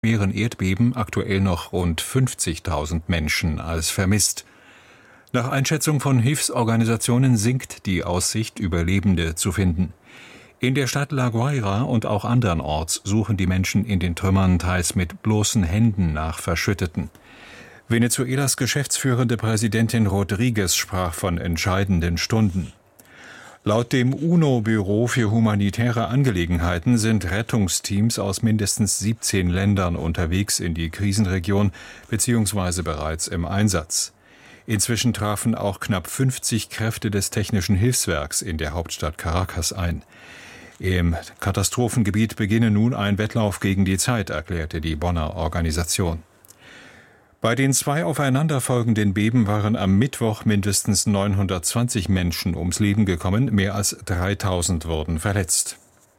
schweren Erdbeben aktuell noch rund 50.000 Menschen als vermisst. Nach Einschätzung von Hilfsorganisationen sinkt die Aussicht, Überlebende zu finden. In der Stadt La Guaira und auch andernorts suchen die Menschen in den Trümmern teils mit bloßen Händen nach Verschütteten. Venezuelas geschäftsführende Präsidentin Rodriguez sprach von entscheidenden Stunden. Laut dem UNO-Büro für humanitäre Angelegenheiten sind Rettungsteams aus mindestens 17 Ländern unterwegs in die Krisenregion bzw. bereits im Einsatz. Inzwischen trafen auch knapp 50 Kräfte des Technischen Hilfswerks in der Hauptstadt Caracas ein. Im Katastrophengebiet beginne nun ein Wettlauf gegen die Zeit, erklärte die Bonner Organisation. Bei den 2 aufeinanderfolgenden Beben waren am Mittwoch mindestens 920 Menschen ums Leben gekommen, mehr als 3000 wurden verletzt.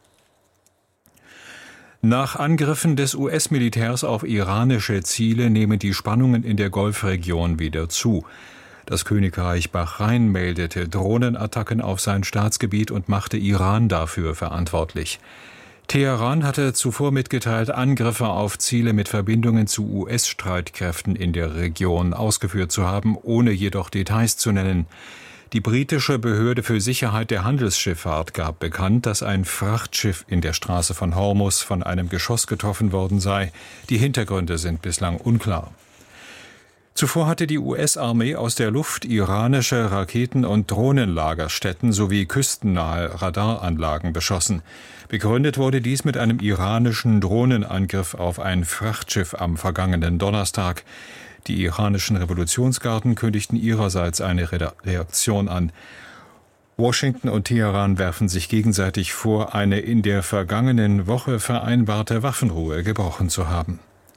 Nach Angriffen des US-Militärs auf iranische Ziele nehmen die Spannungen in der Golfregion wieder zu. Das Königreich Bahrain meldete Drohnenattacken auf sein Staatsgebiet und machte Iran dafür verantwortlich. Teheran hatte zuvor mitgeteilt, Angriffe auf Ziele mit Verbindungen zu US-Streitkräften in der Region ausgeführt zu haben, ohne jedoch Details zu nennen. Die britische Behörde für Sicherheit der Handelsschifffahrt gab bekannt, dass ein Frachtschiff in der Straße von Hormuz von einem Geschoss getroffen worden sei. Die Hintergründe sind bislang unklar. Zuvor hatte die US-Armee aus der Luft iranische Raketen- und Drohnenlagerstätten sowie küstennahe Radaranlagen beschossen. Begründet wurde dies mit einem iranischen Drohnenangriff auf ein Frachtschiff am vergangenen Donnerstag. Die iranischen Revolutionsgarden kündigten ihrerseits eine Reaktion an. Washington und Teheran werfen sich gegenseitig vor, eine in der vergangenen Woche vereinbarte Waffenruhe gebrochen zu haben.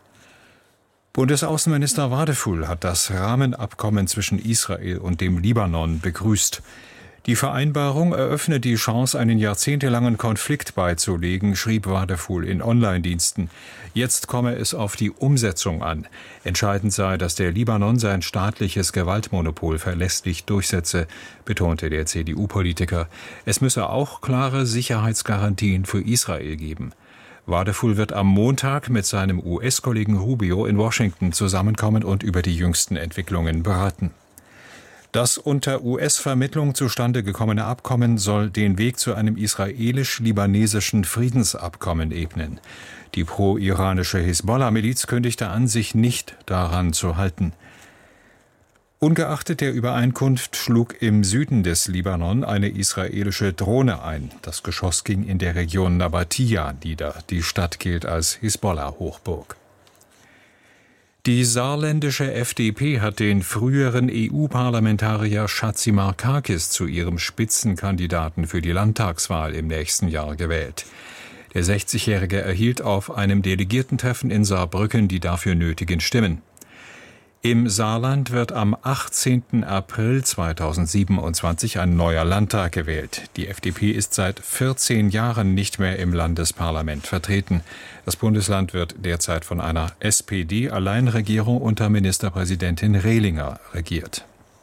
Bundesaußenminister Wadefuhl hat das Rahmenabkommen zwischen Israel und dem Libanon begrüßt. Die Vereinbarung eröffnet die Chance, einen jahrzehntelangen Konflikt beizulegen, schrieb Wadefuhl in Online-Diensten. Jetzt komme es auf die Umsetzung an. Entscheidend sei, dass der Libanon sein staatliches Gewaltmonopol verlässlich durchsetze, betonte der CDU-Politiker. Es müsse auch klare Sicherheitsgarantien für Israel geben. Wadefuhl wird am Montag mit seinem US-Kollegen Rubio in Washington zusammenkommen und über die jüngsten Entwicklungen beraten. Das unter US-Vermittlung zustande gekommene Abkommen soll den Weg zu einem israelisch-libanesischen Friedensabkommen ebnen. Die pro-iranische Hisbollah-Miliz kündigte an, sich nicht daran zu halten. Ungeachtet der Übereinkunft schlug im Süden des Libanon eine israelische Drohne ein. Das Geschoss ging in der Region Nabatiya nieder. Die Stadt gilt als Hisbollah-Hochburg. Die saarländische FDP hat den früheren EU-Parlamentarier Chatzimarkakis zu ihrem Spitzenkandidaten für die Landtagswahl im nächsten Jahr gewählt. Der 60-Jährige erhielt auf einem Delegiertentreffen in Saarbrücken die dafür nötigen Stimmen. Im Saarland wird am 18. April 2027 ein neuer Landtag gewählt. Die FDP ist seit 14 Jahren nicht mehr im Landesparlament vertreten. Das Bundesland wird derzeit von einer SPD-Alleinregierung unter Ministerpräsidentin Rehlinger regiert.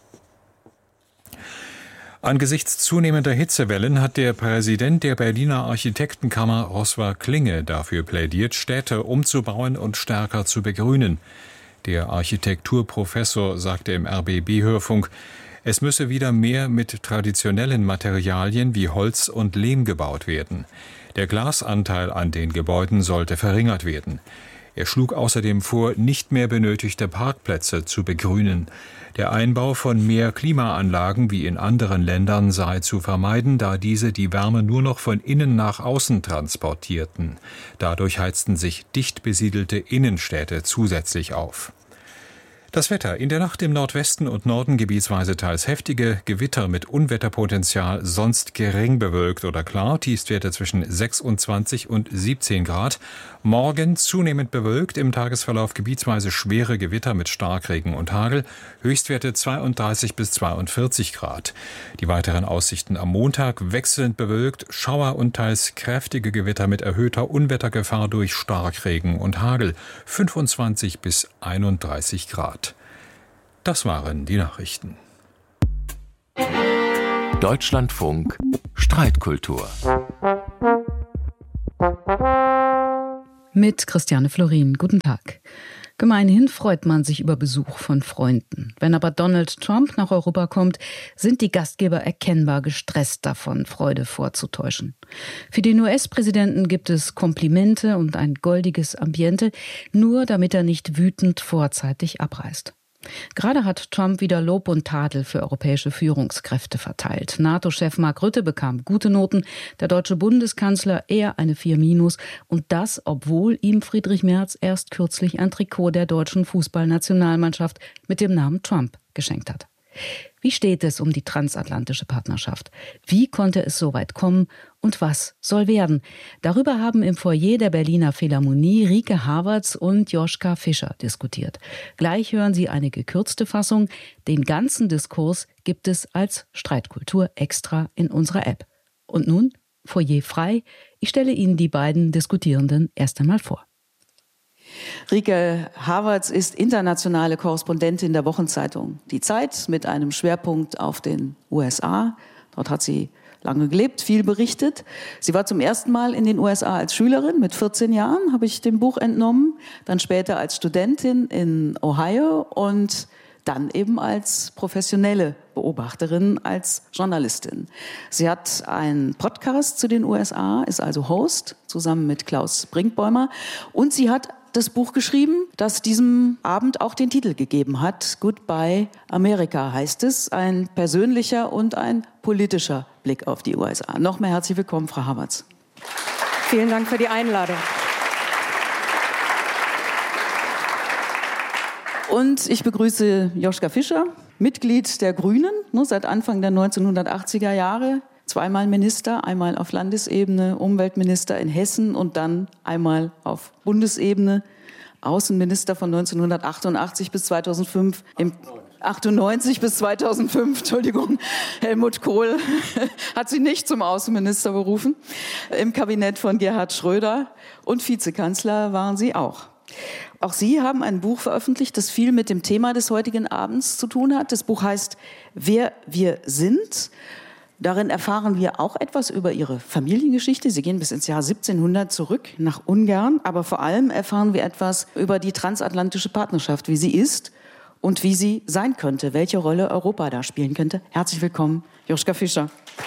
Angesichts zunehmender Hitzewellen hat der Präsident der Berliner Architektenkammer Roswar Klinge dafür plädiert, Städte umzubauen und stärker zu begrünen. Der Architekturprofessor sagte im RBB-Hörfunk, es müsse wieder mehr mit traditionellen Materialien wie Holz und Lehm gebaut werden. Der Glasanteil an den Gebäuden sollte verringert werden. Er schlug außerdem vor, nicht mehr benötigte Parkplätze zu begrünen. Der Einbau von mehr Klimaanlagen wie in anderen Ländern sei zu vermeiden, da diese die Wärme nur noch von innen nach außen transportierten. Dadurch heizten sich dicht besiedelte Innenstädte zusätzlich auf. Das Wetter: in der Nacht im Nordwesten und Norden gebietsweise teils heftige Gewitter mit Unwetterpotenzial, sonst gering bewölkt oder klar, Tiefstwerte zwischen 26 und 17 Grad. Morgen zunehmend bewölkt, im Tagesverlauf gebietsweise schwere Gewitter mit Starkregen und Hagel, Höchstwerte 32 bis 42 Grad. Die weiteren Aussichten am Montag: wechselnd bewölkt, Schauer und teils kräftige Gewitter mit erhöhter Unwettergefahr durch Starkregen und Hagel, 25 bis 31 Grad. Das waren die Nachrichten. Deutschlandfunk Streitkultur. Mit Christiane Florin. Guten Tag. Gemeinhin freut man sich über Besuch von Freunden. Wenn aber Donald Trump nach Europa kommt, sind die Gastgeber erkennbar gestresst davon, Freude vorzutäuschen. Für den US-Präsidenten gibt es Komplimente und ein goldiges Ambiente, nur damit er nicht wütend vorzeitig abreist. Gerade hat Trump wieder Lob und Tadel für europäische Führungskräfte verteilt. NATO-Chef Mark Rutte bekam gute Noten, der deutsche Bundeskanzler eher eine 4-. Und das, obwohl ihm Friedrich Merz erst kürzlich ein Trikot der deutschen Fußballnationalmannschaft mit dem Namen Trump geschenkt hat. Wie steht es um die transatlantische Partnerschaft? Wie konnte es so weit kommen und was soll werden? Darüber haben im Foyer der Berliner Philharmonie Rike Havertz und Joschka Fischer diskutiert. Gleich hören Sie eine gekürzte Fassung. Den ganzen Diskurs gibt es als Streitkultur extra in unserer App. Und nun Foyer frei. Ich stelle Ihnen die beiden Diskutierenden erst einmal vor. Rike Havertz ist internationale Korrespondentin der Wochenzeitung Die Zeit mit einem Schwerpunkt auf den USA. Dort hat sie lange gelebt, viel berichtet. Sie war zum ersten Mal in den USA als Schülerin mit 14 Jahren, habe ich dem Buch entnommen. Dann später als Studentin in Ohio und dann eben als professionelle Beobachterin, als Journalistin. Sie hat einen Podcast zu den USA, ist also Host, zusammen mit Klaus Brinkbäumer. Und sie hat das Buch geschrieben, das diesem Abend auch den Titel gegeben hat. Goodbye America heißt es. Ein persönlicher und ein politischer Blick auf die USA. Nochmal herzlich willkommen, Frau Havertz. Vielen Dank für die Einladung. Und ich begrüße Joschka Fischer, Mitglied der Grünen, seit Anfang der 1980er Jahre. 2-mal Minister, einmal auf Landesebene, Umweltminister in Hessen und dann einmal auf Bundesebene, Außenminister von 1988 bis 2005, 98 bis 2005, Entschuldigung, Helmut Kohl hat sie nicht zum Außenminister berufen, im Kabinett von Gerhard Schröder und Vizekanzler waren sie auch. Auch Sie haben ein Buch veröffentlicht, das viel mit dem Thema des heutigen Abends zu tun hat. Das Buch heißt Wer wir sind. Darin erfahren wir auch etwas über Ihre Familiengeschichte. Sie gehen bis ins Jahr 1700 zurück nach Ungarn. Aber vor allem erfahren wir etwas über die transatlantische Partnerschaft, wie sie ist und wie sie sein könnte, welche Rolle Europa da spielen könnte. Herzlich willkommen, Joschka Fischer.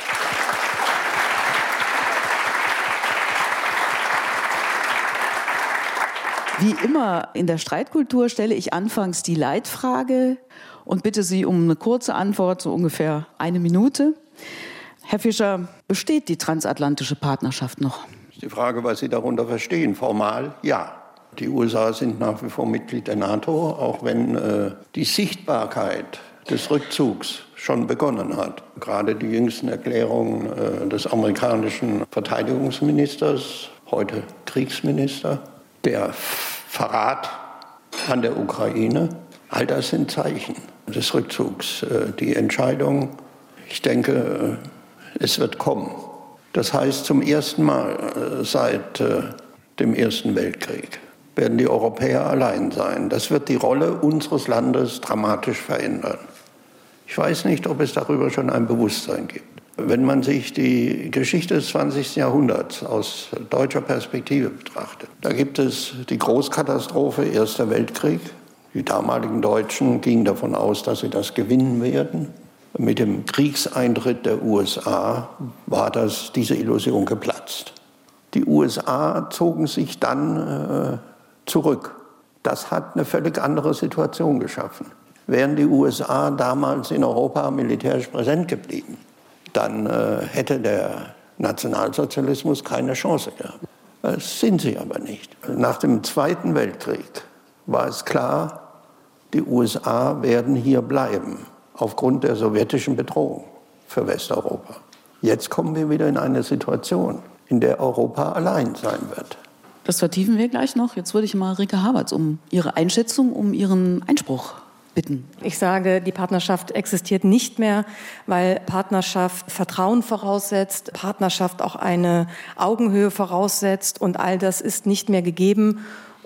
Wie immer in der Streitkultur stelle ich anfangs die Leitfrage und bitte Sie um eine kurze Antwort, so ungefähr 1 Minute. Herr Fischer, besteht die transatlantische Partnerschaft noch? Die Frage, was Sie darunter verstehen. Formal ja. Die USA sind nach wie vor Mitglied der NATO, auch wenn die Sichtbarkeit des Rückzugs schon begonnen hat. Gerade die jüngsten Erklärungen des amerikanischen Verteidigungsministers, heute Kriegsminister, der Verrat an der Ukraine, all das sind Zeichen des Rückzugs. Die Entscheidung, ich denke, es wird kommen. Das heißt, zum ersten Mal seit dem Ersten Weltkrieg werden die Europäer allein sein. Das wird die Rolle unseres Landes dramatisch verändern. Ich weiß nicht, ob es darüber schon ein Bewusstsein gibt. Wenn man sich die Geschichte des 20. Jahrhunderts aus deutscher Perspektive betrachtet, da gibt es die Großkatastrophe, Erster Weltkrieg. Die damaligen Deutschen gingen davon aus, dass sie das gewinnen werden. Mit dem Kriegseintritt der USA war diese Illusion geplatzt. Die USA zogen sich dann zurück. Das hat eine völlig andere Situation geschaffen. Wären die USA damals in Europa militärisch präsent geblieben, dann hätte der Nationalsozialismus keine Chance gehabt. Das sind sie aber nicht. Nach dem Zweiten Weltkrieg war es klar, die USA werden hier bleiben, aufgrund der sowjetischen Bedrohung für Westeuropa. Jetzt kommen wir wieder in eine Situation, in der Europa allein sein wird. Das vertiefen wir gleich noch. Jetzt würde ich mal Rike Havertz um Ihre Einschätzung, um Ihren Einspruch bitten. Ich sage, die Partnerschaft existiert nicht mehr, weil Partnerschaft Vertrauen voraussetzt, Partnerschaft auch eine Augenhöhe voraussetzt und all das ist nicht mehr gegeben.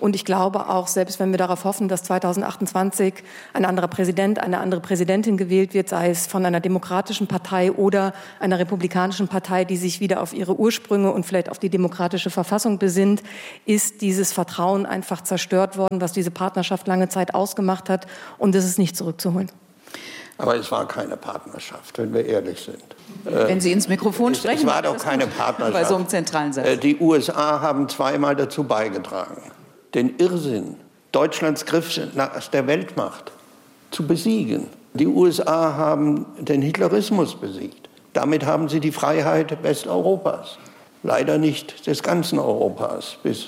Und ich glaube auch, selbst wenn wir darauf hoffen, dass 2028 ein anderer Präsident, eine andere Präsidentin gewählt wird, sei es von einer demokratischen Partei oder einer republikanischen Partei, die sich wieder auf ihre Ursprünge und vielleicht auf die demokratische Verfassung besinnt, ist dieses Vertrauen einfach zerstört worden, was diese Partnerschaft lange Zeit ausgemacht hat. Und es ist nicht zurückzuholen. Aber es war keine Partnerschaft, wenn wir ehrlich sind. Wenn Sie ins Mikrofon sprechen. Es war doch keine Partnerschaft. Bei so einem zentralen Satz. Die USA haben zweimal dazu beigetragen, den Irrsinn Deutschlands Griff nach der Weltmacht zu besiegen. Die USA haben den Hitlerismus besiegt. Damit haben sie die Freiheit Westeuropas, leider nicht des ganzen Europas bis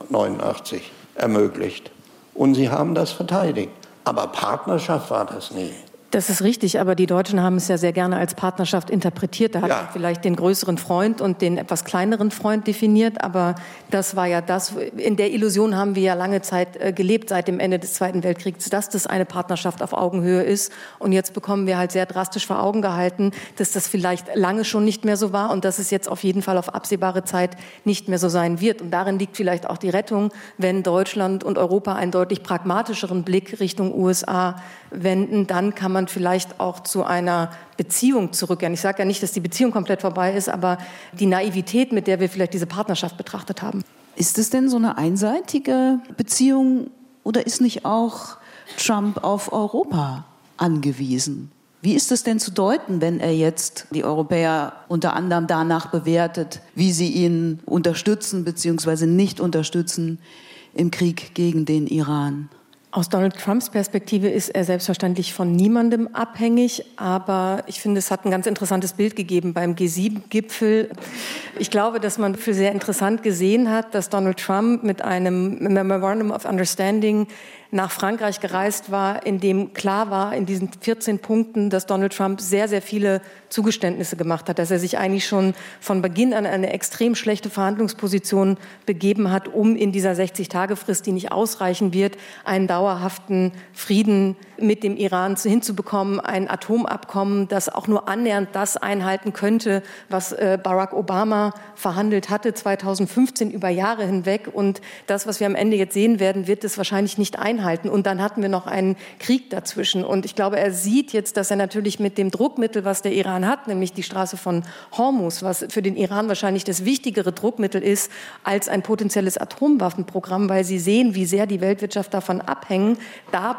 1989 ermöglicht. Und sie haben das verteidigt. Aber Partnerschaft war das nie. Das ist richtig, aber die Deutschen haben es ja sehr gerne als Partnerschaft interpretiert. Da hat man vielleicht den größeren Freund und den etwas kleineren Freund definiert, aber das war ja das, in der Illusion haben wir ja lange Zeit gelebt, seit dem Ende des Zweiten Weltkriegs, dass das eine Partnerschaft auf Augenhöhe ist. Und jetzt bekommen wir halt sehr drastisch vor Augen gehalten, dass das vielleicht lange schon nicht mehr so war und dass es jetzt auf jeden Fall auf absehbare Zeit nicht mehr so sein wird. Und darin liegt vielleicht auch die Rettung, wenn Deutschland und Europa einen deutlich pragmatischeren Blick Richtung USA wenden, dann kann man vielleicht auch zu einer Beziehung zurückkehren. Ich sage ja nicht, dass die Beziehung komplett vorbei ist, aber die Naivität, mit der wir vielleicht diese Partnerschaft betrachtet haben. Ist es denn so eine einseitige Beziehung oder ist nicht auch Trump auf Europa angewiesen? Wie ist es denn zu deuten, wenn er jetzt die Europäer unter anderem danach bewertet, wie sie ihn unterstützen bzw. nicht unterstützen im Krieg gegen den Iran? Aus Donald Trumps Perspektive ist er selbstverständlich von niemandem abhängig, aber ich finde, es hat ein ganz interessantes Bild gegeben beim G7-Gipfel. Ich glaube, dass man für sehr interessant gesehen hat, dass Donald Trump mit einem Memorandum of Understanding nach Frankreich gereist war, in dem klar war, in diesen 14 Punkten, dass Donald Trump sehr, sehr viele Zugeständnisse gemacht hat, dass er sich eigentlich schon von Beginn an eine extrem schlechte Verhandlungsposition begeben hat, um in dieser 60-Tage-Frist, die nicht ausreichen wird, einen dauerhaften Frieden mit dem Iran hinzubekommen, ein Atomabkommen, das auch nur annähernd das einhalten könnte, was Barack Obama verhandelt hatte 2015 über Jahre hinweg. Und das, was wir am Ende jetzt sehen werden, wird es wahrscheinlich nicht einhalten. Und dann hatten wir noch einen Krieg dazwischen. Und ich glaube, er sieht jetzt, dass er natürlich mit dem Druckmittel, was der Iran hat, nämlich die Straße von Hormuz, was für den Iran wahrscheinlich das wichtigere Druckmittel ist als ein potenzielles Atomwaffenprogramm, weil sie sehen, wie sehr die Weltwirtschaft davon abhängt. Da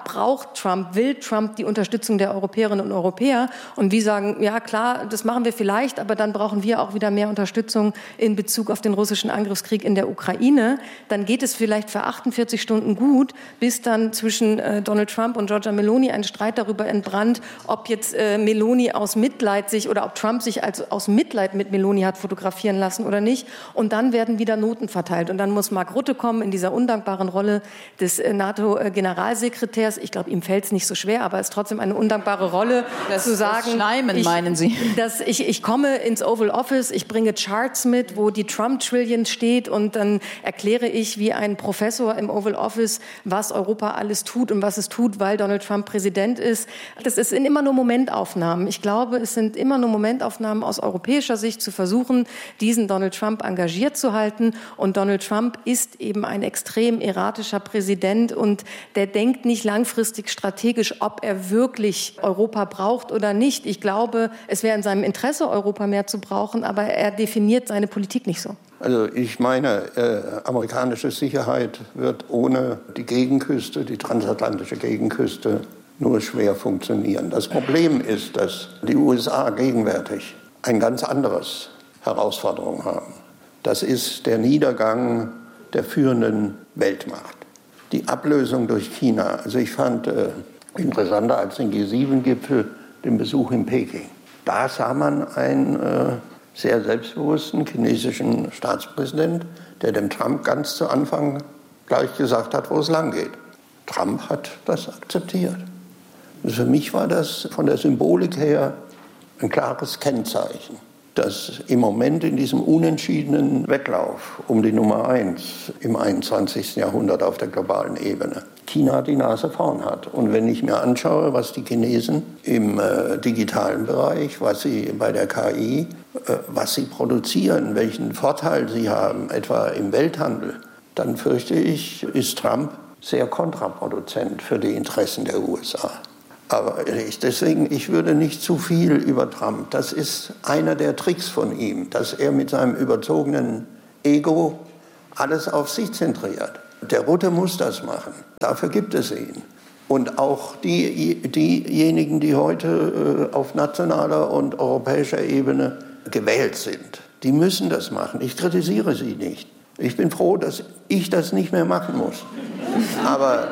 will Trump die Unterstützung der Europäerinnen und Europäer. Und wir sagen, ja klar, das machen wir vielleicht, aber dann brauchen wir auch wieder mehr Unterstützung in Bezug auf den russischen Angriffskrieg in der Ukraine. Dann geht es vielleicht für 48 Stunden gut, bis dann zwischen Donald Trump und Giorgia Meloni ein Streit darüber entbrannt, ob jetzt Meloni aus Mitleid oder ob Trump sich aus Mitleid mit Meloni hat fotografieren lassen oder nicht. Und dann werden wieder Noten verteilt. Und dann muss Mark Rutte kommen in dieser undankbaren Rolle des NATO-Generalsekretärs. Ich glaube, ihm fällt es nicht so schwer, aber es ist trotzdem eine undankbare Rolle, zu sagen, meinen Sie? Dass ich komme ins Oval Office, ich bringe Charts mit, wo die Trump-Trillion steht und dann erkläre ich wie ein Professor im Oval Office, was Europa alles tut und was es tut, weil Donald Trump Präsident ist. Das sind immer nur Momentaufnahmen. Ich glaube, es sind immer nur Momentaufnahmen aus europäischer Sicht zu versuchen, diesen Donald Trump engagiert zu halten. Und Donald Trump ist eben ein extrem erratischer Präsident und der denkt nicht langfristig strategisch, ob er wirklich Europa braucht oder nicht. Ich glaube, es wäre in seinem Interesse, Europa mehr zu brauchen, aber er definiert seine Politik nicht so. Also ich meine, amerikanische Sicherheit wird ohne die Gegenküste, die transatlantische Gegenküste, nur schwer funktionieren. Das Problem ist, dass die USA gegenwärtig ein ganz anderes Herausforderung haben. Das ist der Niedergang der führenden Weltmacht. Die Ablösung durch China. Also ich fand interessanter als den G7-Gipfel den Besuch in Peking. Da sah man einen sehr selbstbewussten chinesischen Staatspräsident, der dem Trump ganz zu Anfang gleich gesagt hat, wo es lang geht. Trump hat das akzeptiert. Und für mich war das von der Symbolik her ein klares Kennzeichen, dass im Moment in diesem unentschiedenen Wettlauf um die Nummer 1 im 21. Jahrhundert auf der globalen Ebene China die Nase vorn hat. Und wenn ich mir anschaue, was die Chinesen im digitalen Bereich, was sie bei der KI, was sie produzieren, welchen Vorteil sie haben, etwa im Welthandel, dann fürchte ich, ist Trump sehr kontraproduzent für die Interessen der USA. Aber ich würde nicht zu viel über Trump. Das ist einer der Tricks von ihm, dass er mit seinem überzogenen Ego alles auf sich zentriert. Der Rutte muss das machen. Dafür gibt es ihn. Und auch diejenigen, die heute auf nationaler und europäischer Ebene gewählt sind, die müssen das machen. Ich kritisiere sie nicht. Ich bin froh, dass ich das nicht mehr machen muss. Aber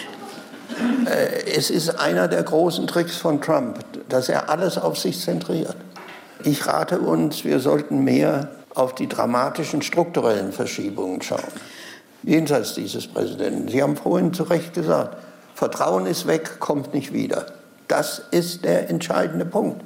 es ist einer der großen Tricks von Trump, dass er alles auf sich zentriert. Ich rate uns, wir sollten mehr auf die dramatischen strukturellen Verschiebungen schauen. Jenseits dieses Präsidenten. Sie haben vorhin zu Recht gesagt, Vertrauen ist weg, kommt nicht wieder. Das ist der entscheidende Punkt.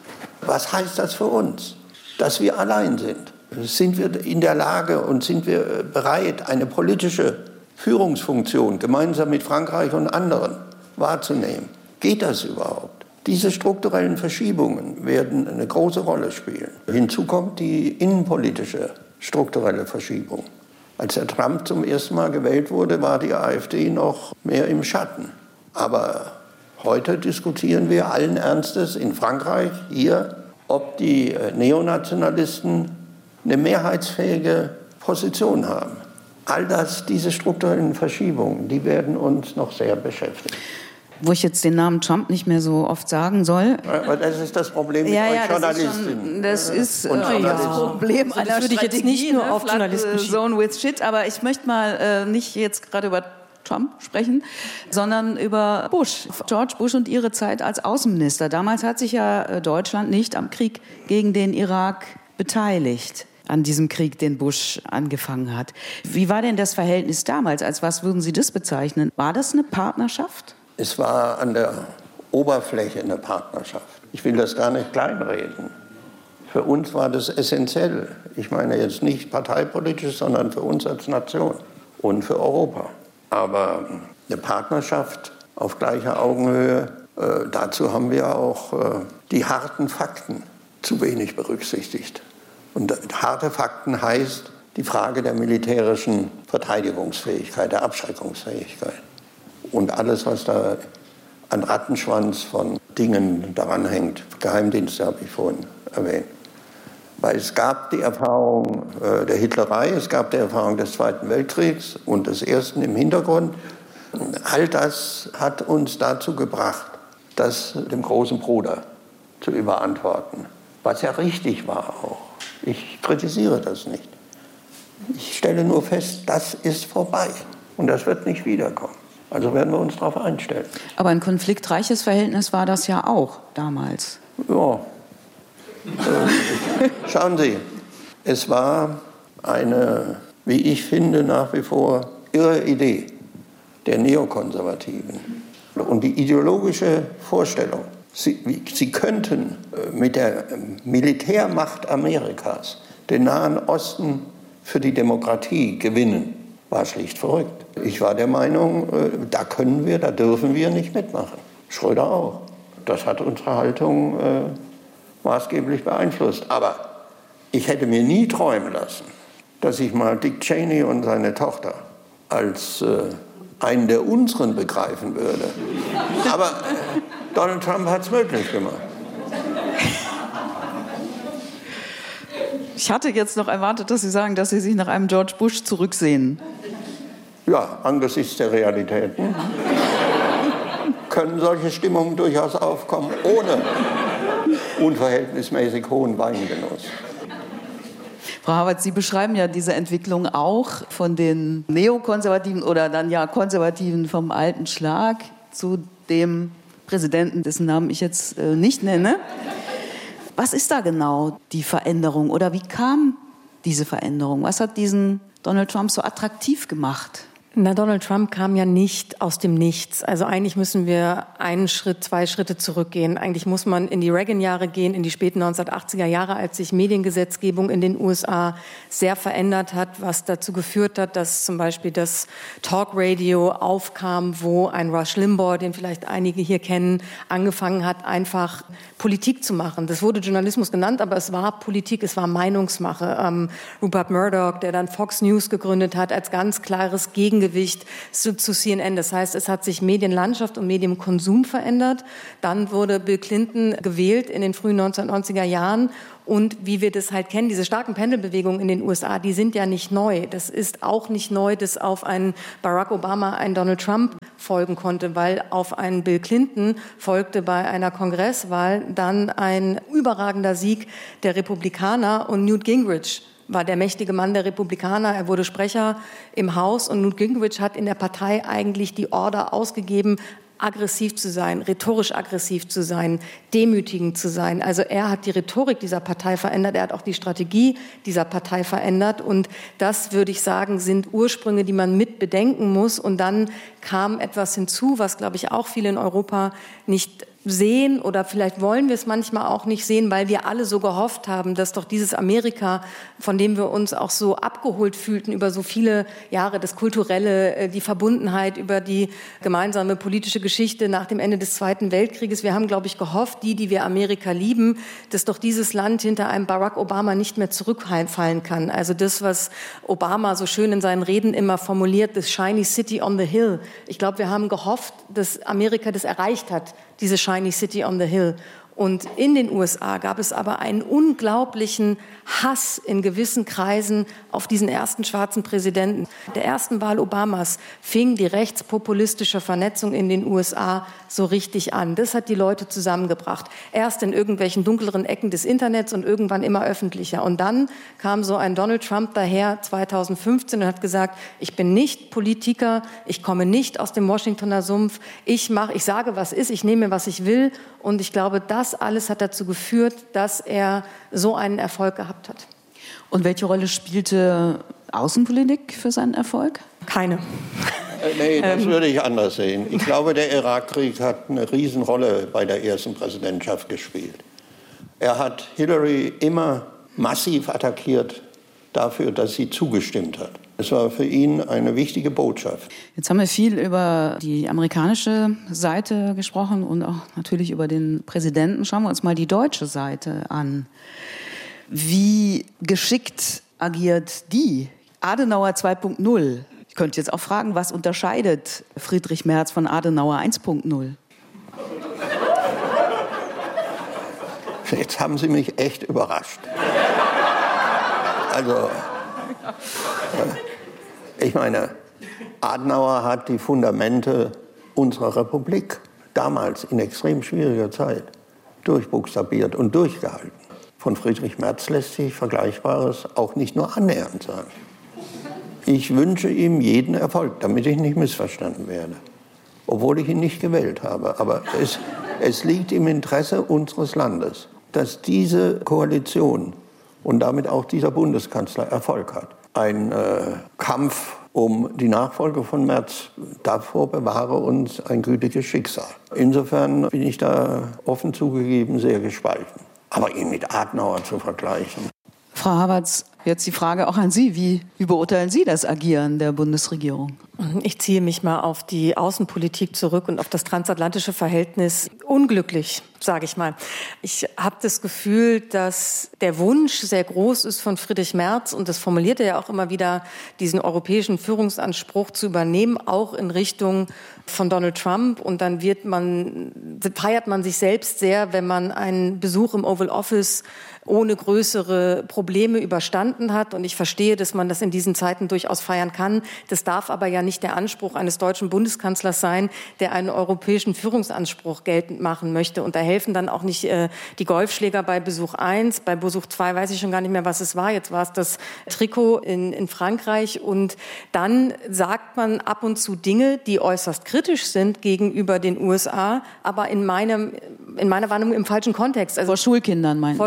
Was heißt das für uns? Dass wir allein sind. Sind wir in der Lage und sind wir bereit, eine politische Führungsfunktion gemeinsam mit Frankreich und anderen wahrzunehmen? Geht das überhaupt? Diese strukturellen Verschiebungen werden eine große Rolle spielen. Hinzu kommt die innenpolitische strukturelle Verschiebung. Als Herr Trump zum ersten Mal gewählt wurde, war die AfD noch mehr im Schatten. Aber heute diskutieren wir allen Ernstes in Frankreich hier, ob die Neonationalisten eine mehrheitsfähige Position haben. All das, diese strukturellen Verschiebungen, die werden uns noch sehr beschäftigen. Wo ich jetzt den Namen Trump nicht mehr so oft sagen soll. Aber das ist das Problem mit euch Journalistinnen. Das ist das Problem einer das würde ich jetzt nicht nur auf Journalisten Zone with Shit. Aber ich möchte mal nicht jetzt gerade über Trump sprechen, sondern über Bush, George Bush und ihre Zeit als Außenminister. Damals hat sich ja Deutschland nicht am Krieg gegen den Irak beteiligt, an diesem Krieg, den Bush angefangen hat. Wie war denn das Verhältnis damals? Als was würden Sie das bezeichnen? War das eine Partnerschaft? Es war an der Oberfläche eine Partnerschaft. Ich will das gar nicht kleinreden. Für uns war das essentiell. Ich meine jetzt nicht parteipolitisch, sondern für uns als Nation und für Europa. Aber eine Partnerschaft auf gleicher Augenhöhe, dazu haben wir auch die harten Fakten zu wenig berücksichtigt. Und harte Fakten heißt die Frage der militärischen Verteidigungsfähigkeit, der Abschreckungsfähigkeit. Und alles, was da an Rattenschwanz von Dingen daran hängt. Geheimdienste habe ich vorhin erwähnt. Weil es gab die Erfahrung der Hitlerei, es gab die Erfahrung des Zweiten Weltkriegs und des Ersten im Hintergrund. All das hat uns dazu gebracht, das dem großen Bruder zu überantworten. Was ja richtig war auch. Ich kritisiere das nicht. Ich stelle nur fest, das ist vorbei und das wird nicht wiederkommen. Also werden wir uns darauf einstellen. Aber ein konfliktreiches Verhältnis war das ja auch damals. Ja. Schauen Sie, es war eine, wie ich finde, nach wie vor irre Idee der Neokonservativen. Und die ideologische Vorstellung, sie könnten mit der Militärmacht Amerikas den Nahen Osten für die Demokratie gewinnen, war schlicht verrückt. Ich war der Meinung, da dürfen wir nicht mitmachen. Schröder auch. Das hat unsere Haltung maßgeblich beeinflusst. Aber ich hätte mir nie träumen lassen, dass ich mal Dick Cheney und seine Tochter als einen der unseren begreifen würde. Aber Donald Trump hat es möglich gemacht. Ich hatte jetzt noch erwartet, dass Sie sagen, dass Sie sich nach einem George Bush zurücksehen. Ja, angesichts der Realitäten können solche Stimmungen durchaus aufkommen, ohne unverhältnismäßig hohen Weingenuss. Frau Havertz, Sie beschreiben ja diese Entwicklung auch von den Neokonservativen oder dann ja Konservativen vom alten Schlag zu dem Präsidenten, dessen Namen ich jetzt nicht nenne. Was ist da genau die Veränderung oder wie kam diese Veränderung? Was hat diesen Donald Trump so attraktiv gemacht? Donald Trump kam ja nicht aus dem Nichts. Also eigentlich müssen wir einen Schritt, 2 Schritte zurückgehen. Eigentlich muss man in die Reagan-Jahre gehen, in die späten 1980er Jahre, als sich Mediengesetzgebung in den USA sehr verändert hat, was dazu geführt hat, dass zum Beispiel das Talkradio aufkam, wo ein Rush Limbaugh, den vielleicht einige hier kennen, angefangen hat, einfach Politik zu machen. Das wurde Journalismus genannt, aber es war Politik, es war Meinungsmache. Rupert Murdoch, der dann Fox News gegründet hat, als ganz klares Gegengewicht zu CNN. Das heißt, es hat sich Medienlandschaft und Medienkonsum verändert. Dann wurde Bill Clinton gewählt in den frühen 1990er Jahren. Und wie wir das halt kennen, diese starken Pendelbewegungen in den USA, die sind ja nicht neu. Das ist auch nicht neu, dass auf einen Barack Obama ein Donald Trump folgen konnte, weil auf einen Bill Clinton folgte bei einer Kongresswahl dann ein überragender Sieg der Republikaner und Newt Gingrich war der mächtige Mann der Republikaner. Er wurde Sprecher im Haus und Newt Gingrich hat in der Partei eigentlich die Order ausgegeben, aggressiv zu sein, rhetorisch aggressiv zu sein, demütigend zu sein. Also er hat die Rhetorik dieser Partei verändert, er hat auch die Strategie dieser Partei verändert und das, würde ich sagen, sind Ursprünge, die man mit bedenken muss und dann kam etwas hinzu, was, glaube ich, auch viele in Europa nicht sehen oder vielleicht wollen wir es manchmal auch nicht sehen, weil wir alle so gehofft haben, dass doch dieses Amerika, von dem wir uns auch so abgeholt fühlten über so viele Jahre, das Kulturelle, die Verbundenheit, über die gemeinsame politische Geschichte nach dem Ende des Zweiten Weltkrieges. Wir haben, glaube ich, gehofft, die wir Amerika lieben, dass doch dieses Land hinter einem Barack Obama nicht mehr zurückfallen kann. Also das, was Obama so schön in seinen Reden immer formuliert, the shiny city on the hill. Ich glaube, wir haben gehofft, dass Amerika das erreicht hat, diese shiny city on the hill. Und in den USA gab es aber einen unglaublichen Hass in gewissen Kreisen auf diesen ersten schwarzen Präsidenten. Der ersten Wahl Obamas fing die rechtspopulistische Vernetzung in den USA so richtig an. Das hat die Leute zusammengebracht. Erst in irgendwelchen dunkleren Ecken des Internets und irgendwann immer öffentlicher. Und dann kam so ein Donald Trump daher 2015 und hat gesagt, ich bin nicht Politiker, ich komme nicht aus dem Washingtoner Sumpf, ich sage, was ist, ich nehme, was ich will. Und ich glaube, das alles hat dazu geführt, dass er so einen Erfolg gehabt hat. Und welche Rolle spielte Außenpolitik für seinen Erfolg? Keine. Nee, das würde ich anders sehen. Ich glaube, der Irakkrieg hat eine Riesenrolle bei der ersten Präsidentschaft gespielt. Er hat Hillary immer massiv attackiert dafür, dass sie zugestimmt hat. Es war für ihn eine wichtige Botschaft. Jetzt haben wir viel über die amerikanische Seite gesprochen und auch natürlich über den Präsidenten. Schauen wir uns mal die deutsche Seite an. Wie geschickt agiert die? Adenauer 2.0. Ich könnte jetzt auch fragen, was unterscheidet Friedrich Merz von Adenauer 1.0? Jetzt haben Sie mich echt überrascht. Also, ich meine, Adenauer hat die Fundamente unserer Republik damals in extrem schwieriger Zeit durchbuchstabiert und durchgehalten. Von Friedrich Merz lässt sich Vergleichbares auch nicht nur annähernd sagen. Ich wünsche ihm jeden Erfolg, damit ich nicht missverstanden werde, obwohl ich ihn nicht gewählt habe. Aber es liegt im Interesse unseres Landes, dass diese Koalition und damit auch dieser Bundeskanzler Erfolg hat. Ein Kampf um die Nachfolge von Merz, davor bewahre uns ein gütiges Schicksal. Insofern bin ich da offen zugegeben sehr gespalten. Aber ihn mit Adenauer zu vergleichen. Frau Havertz, jetzt die Frage auch an Sie. Wie beurteilen Sie das Agieren der Bundesregierung? Ich ziehe mich mal auf die Außenpolitik zurück und auf das transatlantische Verhältnis. Unglücklich, sage ich mal. Ich habe das Gefühl, dass der Wunsch sehr groß ist von Friedrich Merz, und das formuliert er ja auch immer wieder, diesen europäischen Führungsanspruch zu übernehmen, auch in Richtung von Donald Trump. Und dann feiert man sich selbst sehr, wenn man einen Besuch im Oval Office ohne größere Probleme überstanden hat. Und ich verstehe, dass man das in diesen Zeiten durchaus feiern kann. Das darf aber ja nicht der Anspruch eines deutschen Bundeskanzlers sein, der einen europäischen Führungsanspruch geltend machen möchte. Und da helfen dann auch nicht die Golfschläger bei Besuch 1. Bei Besuch 2 weiß ich schon gar nicht mehr, was es war. Jetzt war es das Trikot in Frankreich. Und dann sagt man ab und zu Dinge, die äußerst kritisch sind gegenüber den USA, aber in meiner Wahrnehmung im falschen Kontext. Also vor Schulkindern, meinen Sie? Vor Schulkindern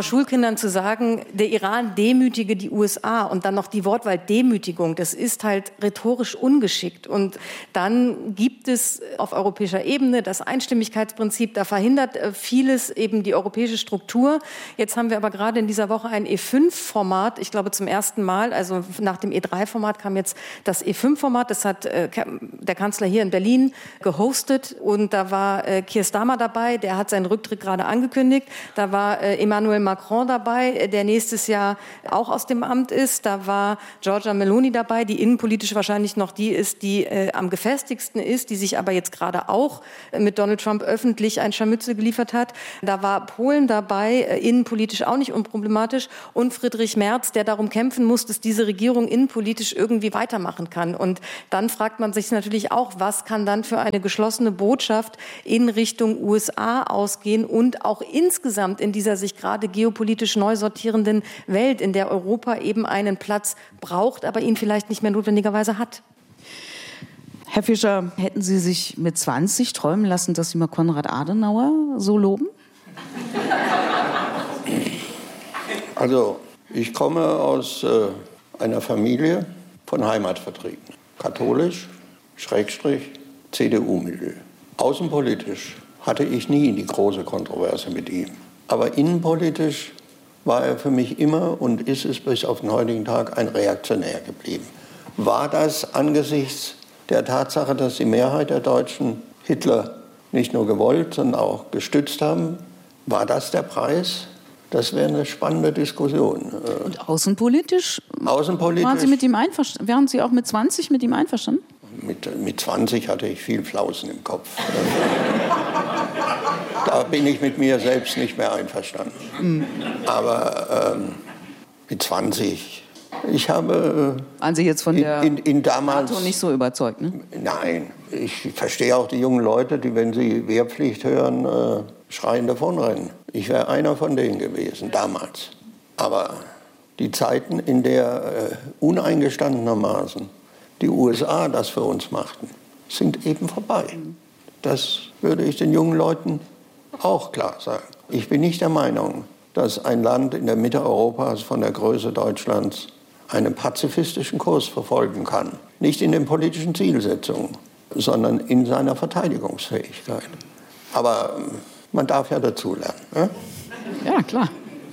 dann zu sagen, der Iran demütige die USA und dann noch die Wortwahl Demütigung, das ist halt rhetorisch ungeschickt. Und dann gibt es auf europäischer Ebene das Einstimmigkeitsprinzip, da verhindert vieles eben die europäische Struktur. Jetzt haben wir aber gerade in dieser Woche ein E5-Format, ich glaube zum ersten Mal, also nach dem E3-Format kam jetzt das E5-Format, das hat der Kanzler hier in Berlin gehostet und da war Keir Starmer dabei, der hat seinen Rücktritt gerade angekündigt, da war Emmanuel Macron dabei, der nächstes Jahr auch aus dem Amt ist. Da war Giorgia Meloni dabei, die innenpolitisch wahrscheinlich noch die ist, die am gefestigsten ist, die sich aber jetzt gerade auch mit Donald Trump öffentlich ein Scharmützel geliefert hat. Da war Polen dabei, innenpolitisch auch nicht unproblematisch. Und Friedrich Merz, der darum kämpfen muss, dass diese Regierung innenpolitisch irgendwie weitermachen kann. Und dann fragt man sich natürlich auch, was kann dann für eine geschlossene Botschaft in Richtung USA ausgehen und auch insgesamt in dieser sich gerade geopolitisch neu sortierenden Welt, in der Europa eben einen Platz braucht, aber ihn vielleicht nicht mehr notwendigerweise hat. Herr Fischer, hätten Sie sich mit 20 träumen lassen, dass Sie mal Konrad Adenauer so loben? Also, ich komme aus einer Familie von Heimatvertriebenen. Katholisch, CDU-Milieu. Außenpolitisch hatte ich nie die große Kontroverse mit ihm. Aber innenpolitisch war er für mich immer und ist es bis auf den heutigen Tag ein Reaktionär geblieben. War das angesichts der Tatsache, dass die Mehrheit der Deutschen Hitler nicht nur gewollt, sondern auch gestützt haben, war das der Preis? Das wäre eine spannende Diskussion. Und außenpolitisch? Außenpolitisch? Waren Sie mit ihm einverstanden? Wären Sie auch mit 20 mit ihm einverstanden? Mit 20 hatte ich viel Flausen im Kopf. Da bin ich mit mir selbst nicht mehr einverstanden. Aber mit 20, ich habe... Waren Sie jetzt von der damals NATO nicht so überzeugt, ne? Nein, ich verstehe auch die jungen Leute, die, wenn sie Wehrpflicht hören, schreien davonrennen. Ich wäre einer von denen gewesen, damals. Aber die Zeiten, in der uneingestandenermaßen die USA das für uns machten, sind eben vorbei. Das würde ich den jungen Leuten auch klar sagen. Ich bin nicht der Meinung, dass ein Land in der Mitte Europas von der Größe Deutschlands einen pazifistischen Kurs verfolgen kann. Nicht in den politischen Zielsetzungen, sondern in seiner Verteidigungsfähigkeit. Aber man darf ja dazulernen. Ne? Ja, klar.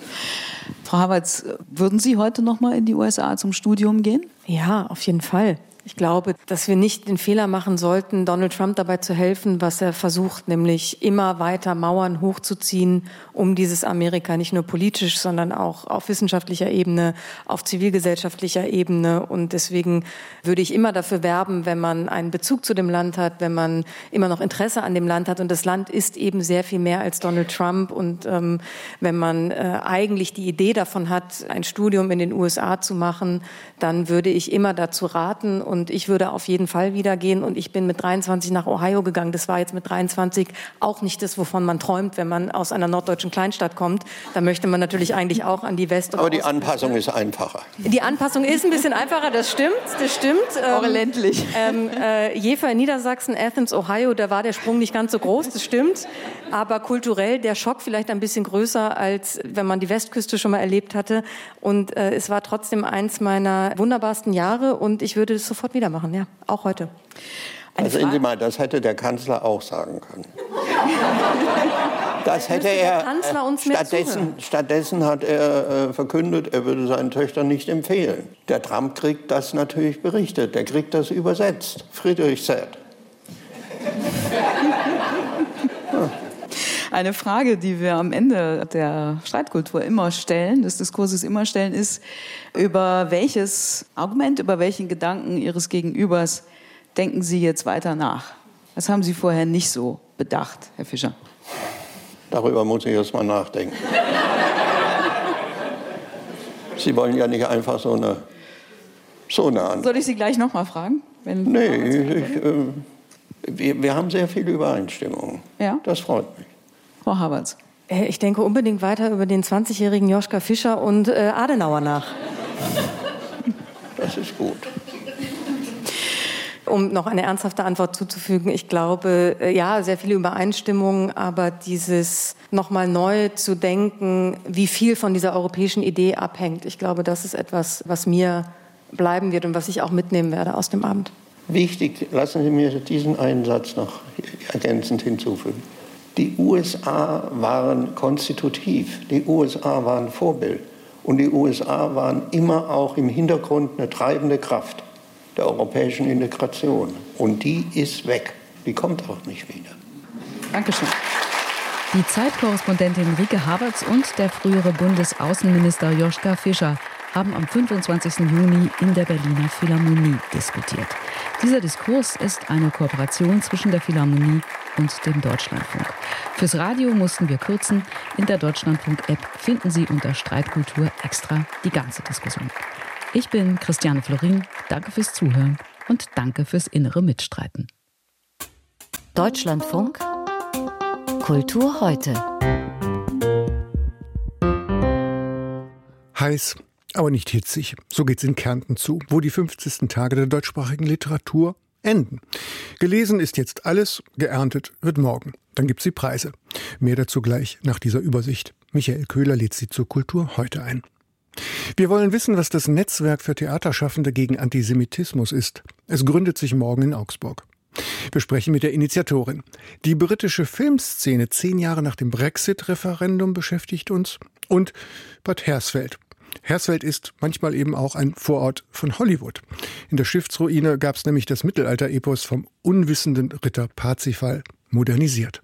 Frau Havertz, würden Sie heute noch mal in die USA zum Studium gehen? Ja, auf jeden Fall. Ich glaube, dass wir nicht den Fehler machen sollten, Donald Trump dabei zu helfen, was er versucht, nämlich immer weiter Mauern hochzuziehen, um dieses Amerika nicht nur politisch, sondern auch auf wissenschaftlicher Ebene, auf zivilgesellschaftlicher Ebene. Und deswegen würde ich immer dafür werben, wenn man einen Bezug zu dem Land hat, wenn man immer noch Interesse an dem Land hat. Und das Land ist eben sehr viel mehr als Donald Trump. Und wenn man eigentlich die Idee davon hat, ein Studium in den USA zu machen, dann würde ich immer dazu raten. Und ich würde auf jeden Fall wieder gehen. Und ich bin mit 23 nach Ohio gegangen. Das war jetzt mit 23 auch nicht das, wovon man träumt, wenn man aus einer norddeutschen Kleinstadt kommt. Da möchte man natürlich eigentlich auch an die West- Aber die Anpassung ist einfacher. Die Anpassung ist ein bisschen einfacher, das stimmt. Auch ländlich. Jever in Niedersachsen, Athens, Ohio, da war der Sprung nicht ganz so groß, das stimmt. Aber kulturell der Schock vielleicht ein bisschen größer, als wenn man die Westküste schon mal erlebt hatte. Und es war trotzdem eins meiner wunderbarsten Jahre und ich würde es sofort wieder machen, ja, auch heute. Also sehen Sie mal, das hätte der Kanzler auch sagen können. Das hätte er. Stattdessen hat er verkündet, er würde seinen Töchtern nicht empfehlen. Der Trump kriegt das natürlich berichtet, der kriegt das übersetzt. Friedrich said. Eine Frage, die wir am Ende der Streitkultur immer stellen, des Diskurses immer stellen, ist, über welches Argument, über welchen Gedanken Ihres Gegenübers denken Sie jetzt weiter nach? Das haben Sie vorher nicht so bedacht, Herr Fischer. Darüber muss ich erst mal nachdenken. Sie wollen ja nicht einfach so eine Antwort. Soll ich Sie gleich noch mal fragen? Wir haben sehr viele Übereinstimmungen. Ja? Das freut mich. Frau Havertz. Ich denke unbedingt weiter über den 20-jährigen Joschka Fischer und Adenauer nach. Das ist gut. Um noch eine ernsthafte Antwort zuzufügen, ich glaube, ja, sehr viele Übereinstimmungen, aber dieses nochmal neu zu denken, wie viel von dieser europäischen Idee abhängt, ich glaube, das ist etwas, was mir bleiben wird und was ich auch mitnehmen werde aus dem Abend. Wichtig, lassen Sie mir diesen einen Satz noch ergänzend hinzufügen. Die USA waren konstitutiv, die USA waren Vorbild und die USA waren immer auch im Hintergrund eine treibende Kraft der europäischen Integration. Und die ist weg, die kommt auch nicht wieder. Dankeschön. Die Zeitkorrespondentin Rike Havertz und der frühere Bundesaußenminister Joschka Fischer haben am 25. Juni in der Berliner Philharmonie diskutiert. Dieser Diskurs ist eine Kooperation zwischen der Philharmonie und dem Deutschlandfunk. Fürs Radio mussten wir kürzen. In der Deutschlandfunk-App finden Sie unter Streitkultur extra die ganze Diskussion. Ich bin Christiane Florin. Danke fürs Zuhören und danke fürs innere Mitstreiten. Deutschlandfunk Kultur heute. Heiß, aber nicht hitzig. So geht's in Kärnten zu, wo die 50. Tage der deutschsprachigen Literatur enden. Gelesen ist jetzt alles, geerntet wird morgen. Dann gibt's die Preise. Mehr dazu gleich nach dieser Übersicht. Michael Köhler lädt Sie zur Kultur heute ein. Wir wollen wissen, was das Netzwerk für Theaterschaffende gegen Antisemitismus ist. Es gründet sich morgen in Augsburg. Wir sprechen mit der Initiatorin. Die britische Filmszene 10 Jahre nach dem Brexit-Referendum beschäftigt uns. Und Bad Hersfeld. Hersfeld ist manchmal eben auch ein Vorort von Hollywood. In der Schiffsruine gab es nämlich das Mittelalter-Epos vom unwissenden Ritter Parzifal modernisiert.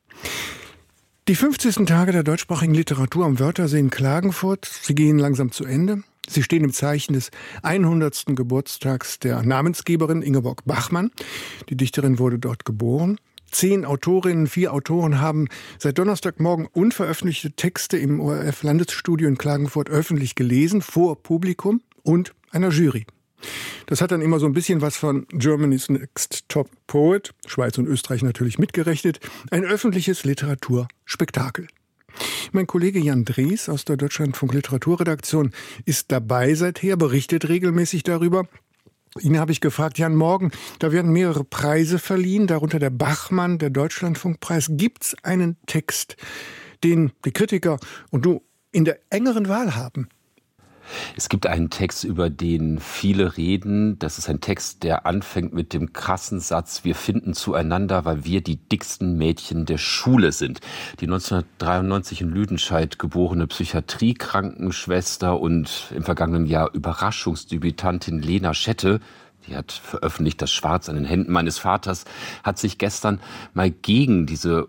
Die 50. Tage der deutschsprachigen Literatur am Wörthersee in Klagenfurt, sie gehen langsam zu Ende. Sie stehen im Zeichen des 100. Geburtstags der Namensgeberin Ingeborg Bachmann. Die Dichterin wurde dort geboren. 10 Autorinnen, 4 Autoren haben seit Donnerstagmorgen unveröffentlichte Texte im ORF-Landesstudio in Klagenfurt öffentlich gelesen, vor Publikum und einer Jury. Das hat dann immer so ein bisschen was von Germany's Next Top Poet, Schweiz und Österreich natürlich mitgerechnet, ein öffentliches Literaturspektakel. Mein Kollege Jan Drees aus der Deutschlandfunk Literaturredaktion ist dabei seither, berichtet regelmäßig darüber. Ihn habe ich gefragt, Jan, morgen, da werden mehrere Preise verliehen, darunter der Bachmann, der Deutschlandfunkpreis. Gibt's einen Text, den die Kritiker und du in der engeren Wahl haben? Es gibt einen Text, über den viele reden. Das ist ein Text, der anfängt mit dem krassen Satz: Wir finden zueinander, weil wir die dicksten Mädchen der Schule sind. Die 1993 in Lüdenscheid geborene Psychiatriekrankenschwester und im vergangenen Jahr Überraschungsdebütantin Lena Schette, die hat veröffentlicht Das Schwarz an den Händen meines Vaters, hat sich gestern mal gegen diese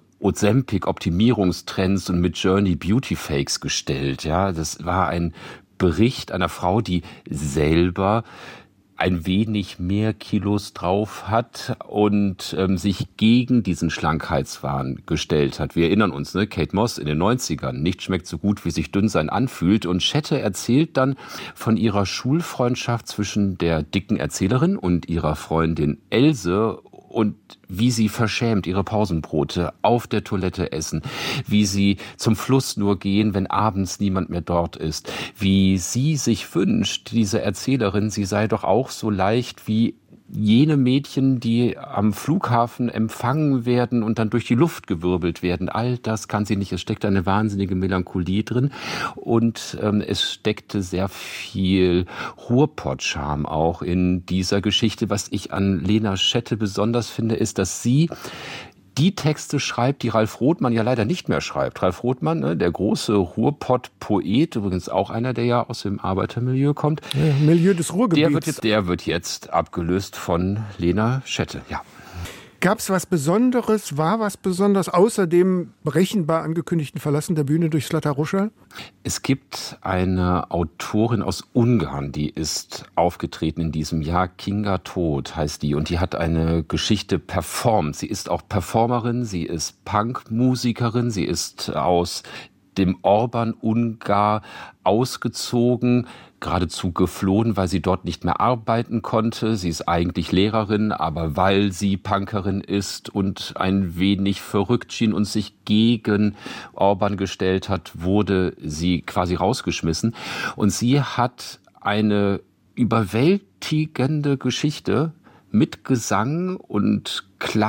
Ozempic-Optimierungstrends und Midjourney Beauty-Fakes gestellt. Ja, das war ein Bericht einer Frau, die selber ein wenig mehr Kilos drauf hat und sich gegen diesen Schlankheitswahn gestellt hat. Wir erinnern uns, ne? Kate Moss in den 90ern, nichts schmeckt so gut, wie sich Dünnsein anfühlt. Und Schette erzählt dann von ihrer Schulfreundschaft zwischen der dicken Erzählerin und ihrer Freundin Else und wie sie verschämt ihre Pausenbrote auf der Toilette essen, wie sie zum Fluss nur gehen, wenn abends niemand mehr dort ist, wie sie sich wünscht, diese Erzählerin, sie sei doch auch so leicht wie jene Mädchen, die am Flughafen empfangen werden und dann durch die Luft gewirbelt werden. All das kann sie nicht. Es steckt eine wahnsinnige Melancholie drin und es steckte sehr viel Ruhrpott-Charme auch in dieser Geschichte. Was ich an Lena Schette besonders finde, ist, dass sie die Texte schreibt, die Ralf Rothmann ja leider nicht mehr schreibt. Ralf Rothmann, ne, der große Ruhrpott-Poet, übrigens auch einer, der ja aus dem Arbeitermilieu kommt. Ja, Milieu des Ruhrgebiets. Der wird jetzt abgelöst von Lena Schette, ja. Gab es was Besonderes, war was Besonderes, außer dem berechenbar angekündigten Verlassen der Bühne durch Zlata Ruschal? Es gibt eine Autorin aus Ungarn, die ist aufgetreten in diesem Jahr. Kinga Tod heißt die und die hat eine Geschichte performt. Sie ist auch Performerin, sie ist Punkmusikerin, sie ist aus dem Orban-Ungar ausgezogen, geradezu geflohen, weil sie dort nicht mehr arbeiten konnte. Sie ist eigentlich Lehrerin, aber weil sie Punkerin ist und ein wenig verrückt schien und sich gegen Orban gestellt hat, wurde sie quasi rausgeschmissen. Und sie hat eine überwältigende Geschichte mit Gesang und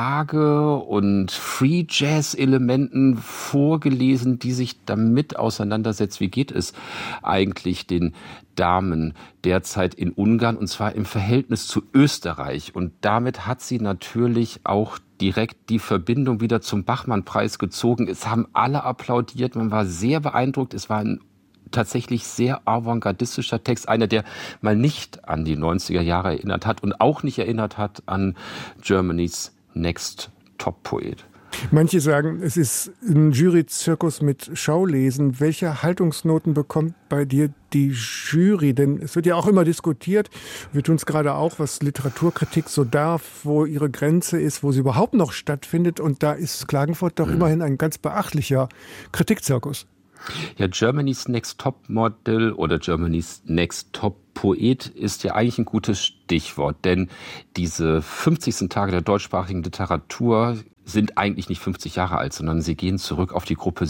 Klage und Free Jazz Elementen vorgelesen, die sich damit auseinandersetzt, wie geht es eigentlich den Damen derzeit in Ungarn, und zwar im Verhältnis zu Österreich. Und damit hat sie natürlich auch direkt die Verbindung wieder zum Bachmann-Preis gezogen. Es haben alle applaudiert, man war sehr beeindruckt, es war ein tatsächlich sehr avantgardistischer Text, einer, der mal nicht an die 90er Jahre erinnert hat und auch nicht erinnert hat an Germany's Next Top Poet. Manche sagen, es ist ein Jury-Zirkus mit Schaulesen. Welche Haltungsnoten bekommt bei dir die Jury? Denn es wird ja auch immer diskutiert, wir tun es gerade auch, was Literaturkritik so darf, wo ihre Grenze ist, wo sie überhaupt noch stattfindet. Und da ist Klagenfurt doch immerhin ein ganz beachtlicher Kritikzirkus. Ja, Germany's Next Top Model oder Germany's Next Top Poet ist ja eigentlich ein gutes Stichwort, denn diese 50. Tage der deutschsprachigen Literatur sind eigentlich nicht 50 Jahre alt, sondern sie gehen zurück auf die Gruppe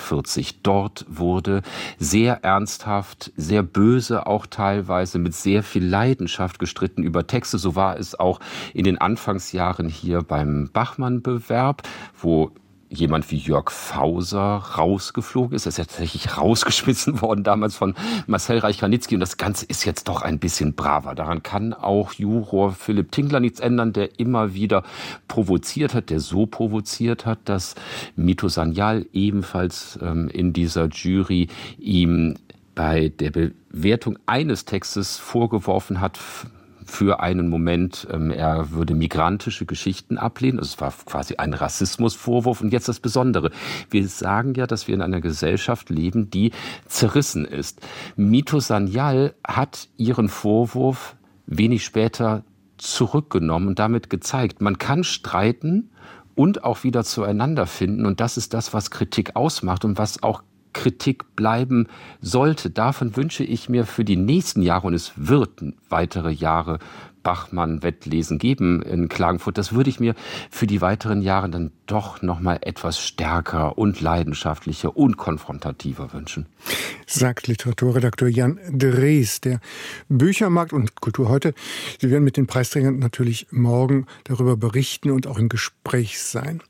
47. Dort wurde sehr ernsthaft, sehr böse auch teilweise, mit sehr viel Leidenschaft gestritten über Texte. So war es auch in den Anfangsjahren hier beim Bachmann-Bewerb, wo jemand wie Jörg Fauser rausgeflogen ist. Er ist ja tatsächlich rausgeschmissen worden damals von Marcel Reich-Ranitzky. Und das Ganze ist jetzt doch ein bisschen braver. Daran kann auch Juror Philipp Tingler nichts ändern, der immer wieder provoziert hat, der so provoziert hat, dass Mito Sanyal ebenfalls in dieser Jury ihm bei der Bewertung eines Textes vorgeworfen hat, für einen Moment, er würde migrantische Geschichten ablehnen. Es war quasi ein Rassismusvorwurf. Und jetzt das Besondere. Wir sagen ja, dass wir in einer Gesellschaft leben, die zerrissen ist. Mito Sanyal hat ihren Vorwurf wenig später zurückgenommen und damit gezeigt, man kann streiten und auch wieder zueinander finden. Und das ist das, was Kritik ausmacht und was auch Kritik bleiben sollte. Davon wünsche ich mir für die nächsten Jahre, und es wird weitere Jahre Bachmann-Wettlesen geben in Klagenfurt, das würde ich mir für die weiteren Jahre dann doch noch mal etwas stärker und leidenschaftlicher und konfrontativer wünschen. Sagt Literaturredakteur Jan Drees. Der Büchermarkt und Kultur heute, Sie werden mit den Preisträgern natürlich morgen darüber berichten und auch im Gespräch sein.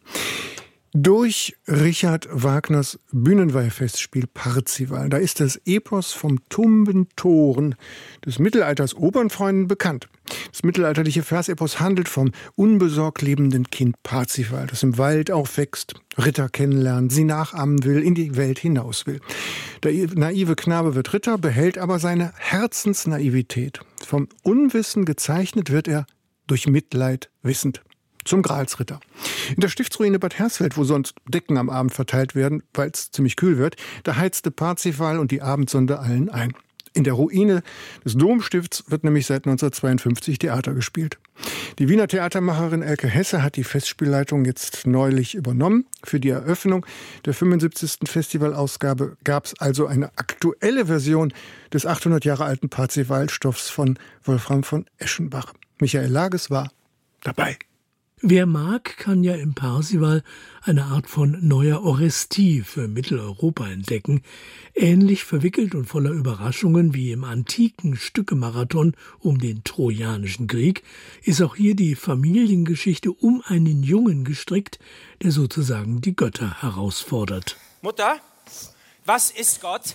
Durch Richard Wagners Bühnenweihfestspiel Parzival. Da ist das Epos vom tumben Toren des Mittelalters Opernfreunden bekannt. Das mittelalterliche Versepos handelt vom unbesorgt lebenden Kind Parzival, das im Wald aufwächst, Ritter kennenlernt, sie nachahmen will, in die Welt hinaus will. Der naive Knabe wird Ritter, behält aber seine Herzensnaivität. Vom Unwissen gezeichnet wird er durch Mitleid wissend. Zum Gralsritter. In der Stiftsruine Bad Hersfeld, wo sonst Decken am Abend verteilt werden, weil es ziemlich kühl wird, da heizte Parzival und die Abendsonde allen ein. In der Ruine des Domstifts wird nämlich seit 1952 Theater gespielt. Die Wiener Theatermacherin Elke Hesse hat die Festspielleitung jetzt neulich übernommen. Für die Eröffnung der 75. Festivalausgabe gab es also eine aktuelle Version des 800 Jahre alten Parzival-Stoffs von Wolfram von Eschenbach. Michael Lages war dabei. Wer mag, kann ja im Parzival eine Art von neuer Orestie für Mitteleuropa entdecken, ähnlich verwickelt und voller Überraschungen wie im antiken Stückemarathon um den Trojanischen Krieg, ist auch hier die Familiengeschichte um einen Jungen gestrickt, der sozusagen die Götter herausfordert. Mutter, was ist Gott?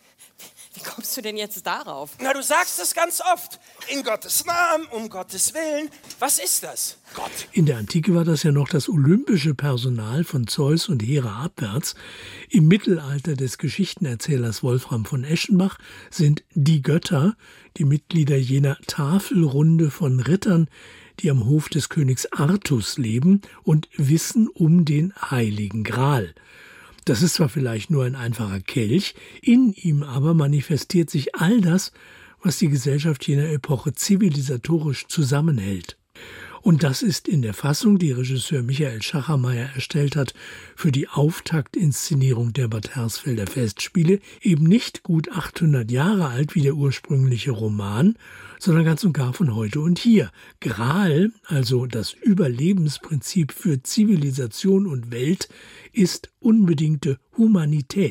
Wie kommst du denn jetzt darauf? Na, du sagst es ganz oft. In Gottes Namen, um Gottes Willen. Was ist das? Gott. In der Antike war das ja noch das olympische Personal von Zeus und Hera abwärts. Im Mittelalter des Geschichtenerzählers Wolfram von Eschenbach sind die Götter die Mitglieder jener Tafelrunde von Rittern, die am Hof des Königs Artus leben und wissen um den Heiligen Gral. Das ist zwar vielleicht nur ein einfacher Kelch, in ihm aber manifestiert sich all das, was die Gesellschaft jener Epoche zivilisatorisch zusammenhält. Und das ist in der Fassung, die Regisseur Michael Schachermeier erstellt hat, für die Auftaktinszenierung der Bad Hersfelder Festspiele eben nicht gut 800 Jahre alt wie der ursprüngliche Roman, sondern ganz und gar von heute und hier. Gral, also das Überlebensprinzip für Zivilisation und Welt, ist unbedingte Humanität.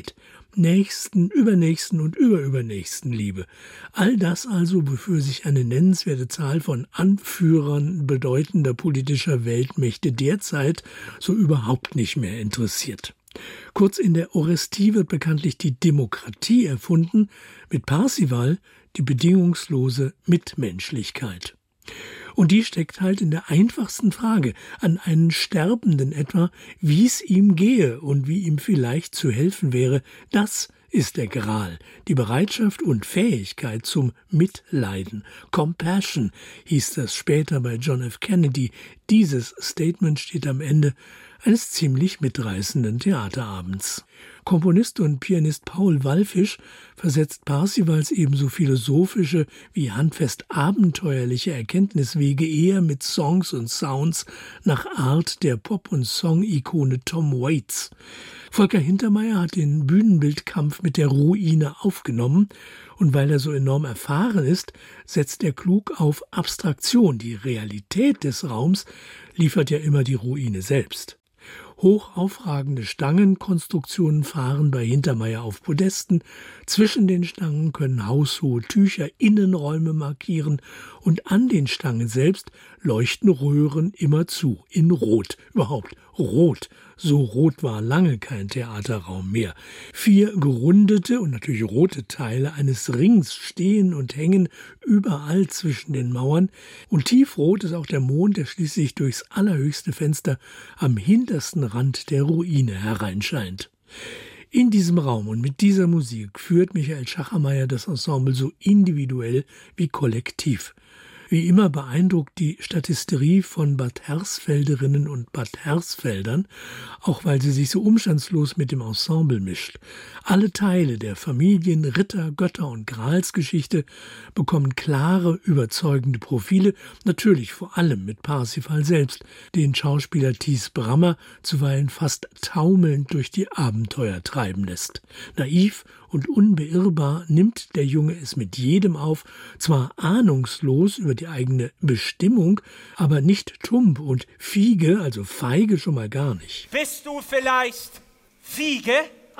Nächsten, Übernächsten und Überübernächsten Liebe. All das also, wofür sich eine nennenswerte Zahl von Anführern bedeutender politischer Weltmächte derzeit so überhaupt nicht mehr interessiert. Kurz, in der Orestie wird bekanntlich die Demokratie erfunden, mit Parzival die bedingungslose Mitmenschlichkeit. Und die steckt halt in der einfachsten Frage an einen Sterbenden etwa, wie es ihm gehe und wie ihm vielleicht zu helfen wäre. Das ist der Gral, die Bereitschaft und Fähigkeit zum Mitleiden. Compassion hieß das später bei John F. Kennedy. Dieses Statement steht am Ende eines ziemlich mitreißenden Theaterabends. Komponist und Pianist Paul Wallfisch versetzt Parsifals ebenso philosophische wie handfest abenteuerliche Erkenntniswege eher mit Songs und Sounds nach Art der Pop- und Song-Ikone Tom Waits. Volker Hintermeier hat den Bühnenbildkampf mit der Ruine aufgenommen und weil er so enorm erfahren ist, setzt er klug auf Abstraktion. Die Realität des Raums liefert ja immer die Ruine selbst. Hochaufragende Stangenkonstruktionen fahren bei Hintermeier auf Podesten. Zwischen den Stangen können haushohe Tücher Innenräume markieren und an den Stangen selbst leuchten Röhren immer zu, in Rot. Überhaupt rot. So rot war lange kein Theaterraum mehr. 4 gerundete und natürlich rote Teile eines Rings stehen und hängen überall zwischen den Mauern. Und tiefrot ist auch der Mond, der schließlich durchs allerhöchste Fenster am hintersten Rand der Ruine hereinscheint. In diesem Raum und mit dieser Musik führt Michael Schachermeier das Ensemble so individuell wie kollektiv. Wie immer beeindruckt die Statisterie von Bad Hersfelderinnen und Bad Hersfeldern, auch weil sie sich so umstandslos mit dem Ensemble mischt. Alle Teile der Familien-, Ritter-, Götter- und Gralsgeschichte bekommen klare, überzeugende Profile, natürlich vor allem mit Parsifal selbst, den Schauspieler Thies Brammer zuweilen fast taumelnd durch die Abenteuer treiben lässt. Naiv und unbeirrbar nimmt der Junge es mit jedem auf, zwar ahnungslos über die eigene Bestimmung, aber nicht tump und Fiege, also feige schon mal gar nicht. Bist du vielleicht Fiege?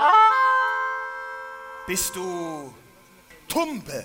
Bist du Tumbe?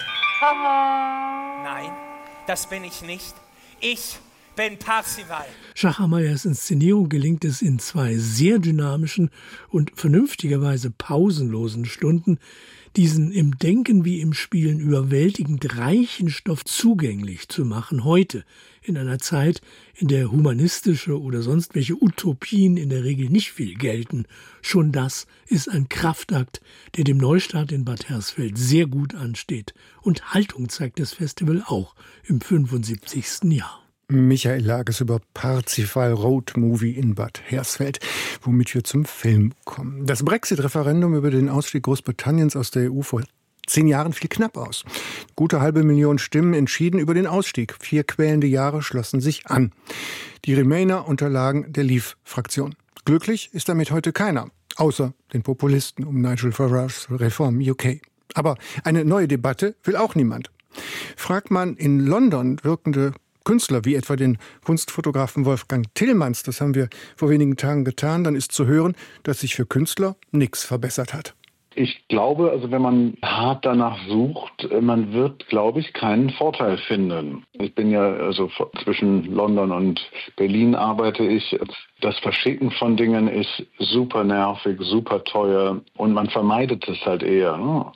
Nein, das bin ich nicht. Ich bin Parzival. Schachermeiers Inszenierung gelingt es in 2 sehr dynamischen und vernünftigerweise pausenlosen Stunden, diesen im Denken wie im Spielen überwältigend reichen Stoff zugänglich zu machen, heute, in einer Zeit, in der humanistische oder sonst welche Utopien in der Regel nicht viel gelten. Schon das ist ein Kraftakt, der dem Neustart in Bad Hersfeld sehr gut ansteht. Und Haltung zeigt das Festival auch im 75. Jahr. Michael Lages über Parzival Road Movie in Bad Hersfeld, womit wir zum Film kommen. Das Brexit-Referendum über den Ausstieg Großbritanniens aus der EU vor 10 Jahren fiel knapp aus. Gute 500.000 Stimmen entschieden über den Ausstieg. 4 quälende Jahre schlossen sich an. Die Remainer unterlagen der Leave-Fraktion. Glücklich ist damit heute keiner, außer den Populisten um Nigel Farage's Reform UK. Aber eine neue Debatte will auch niemand. Fragt man in London wirkende Künstler, wie etwa den Kunstfotografen Wolfgang Tillmanns, das haben wir vor wenigen Tagen getan, dann ist zu hören, dass sich für Künstler nichts verbessert hat. Ich glaube, also wenn man hart danach sucht, man wird, glaube ich, keinen Vorteil finden. Ich bin ja, also zwischen London und Berlin arbeite ich. Das Verschicken von Dingen ist super nervig, super teuer und man vermeidet es halt eher. Ne?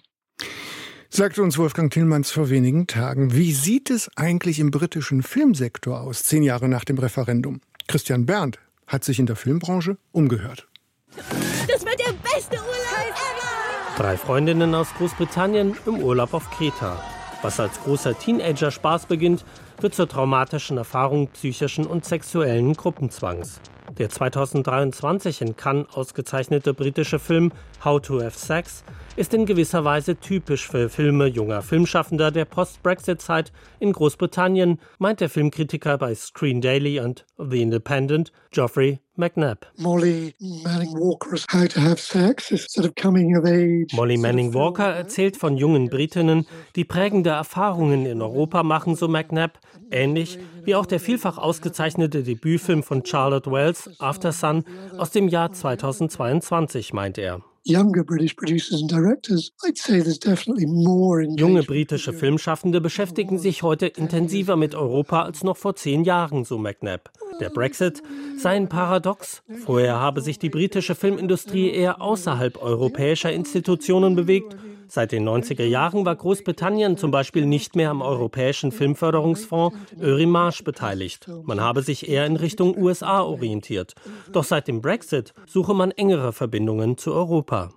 Sagte uns Wolfgang Tillmanns vor wenigen Tagen. Wie sieht es eigentlich im britischen Filmsektor aus, 10 Jahre nach dem Referendum? Christian Berndt hat sich in der Filmbranche umgehört. Das wird der beste Urlaub ever! 3 Freundinnen aus Großbritannien im Urlaub auf Kreta. Was als großer Teenager-Spaß beginnt, wird zur traumatischen Erfahrung psychischen und sexuellen Gruppenzwangs. Der 2023 in Cannes ausgezeichnete britische Film How to Have Sex ist in gewisser Weise typisch für Filme junger Filmschaffender der Post-Brexit-Zeit in Großbritannien, meint der Filmkritiker bei Screen Daily und The Independent, Geoffrey McNabb. Molly Manning Walker's How to Have Sex is sort of coming of age. Molly Manning Walker erzählt von jungen Britinnen, die prägende Erfahrungen in Europa machen, so McNabb, ähnlich wie auch der vielfach ausgezeichnete Debütfilm von Charlotte Wells, After Sun, aus dem Jahr 2022, meint er. younger British producers and directors, I'd say there's definitely more engagement. Junge britische Filmschaffende beschäftigen sich heute intensiver mit Europa als noch vor 10 Jahren, so McNab. Der Brexit sei ein Paradox. Vorher habe sich die britische Filmindustrie eher außerhalb europäischer Institutionen bewegt. Seit den 90er Jahren war Großbritannien zum Beispiel nicht mehr am europäischen Filmförderungsfonds Eurimage beteiligt. Man habe sich eher in Richtung USA orientiert. Doch seit dem Brexit suche man engere Verbindungen zu Europa.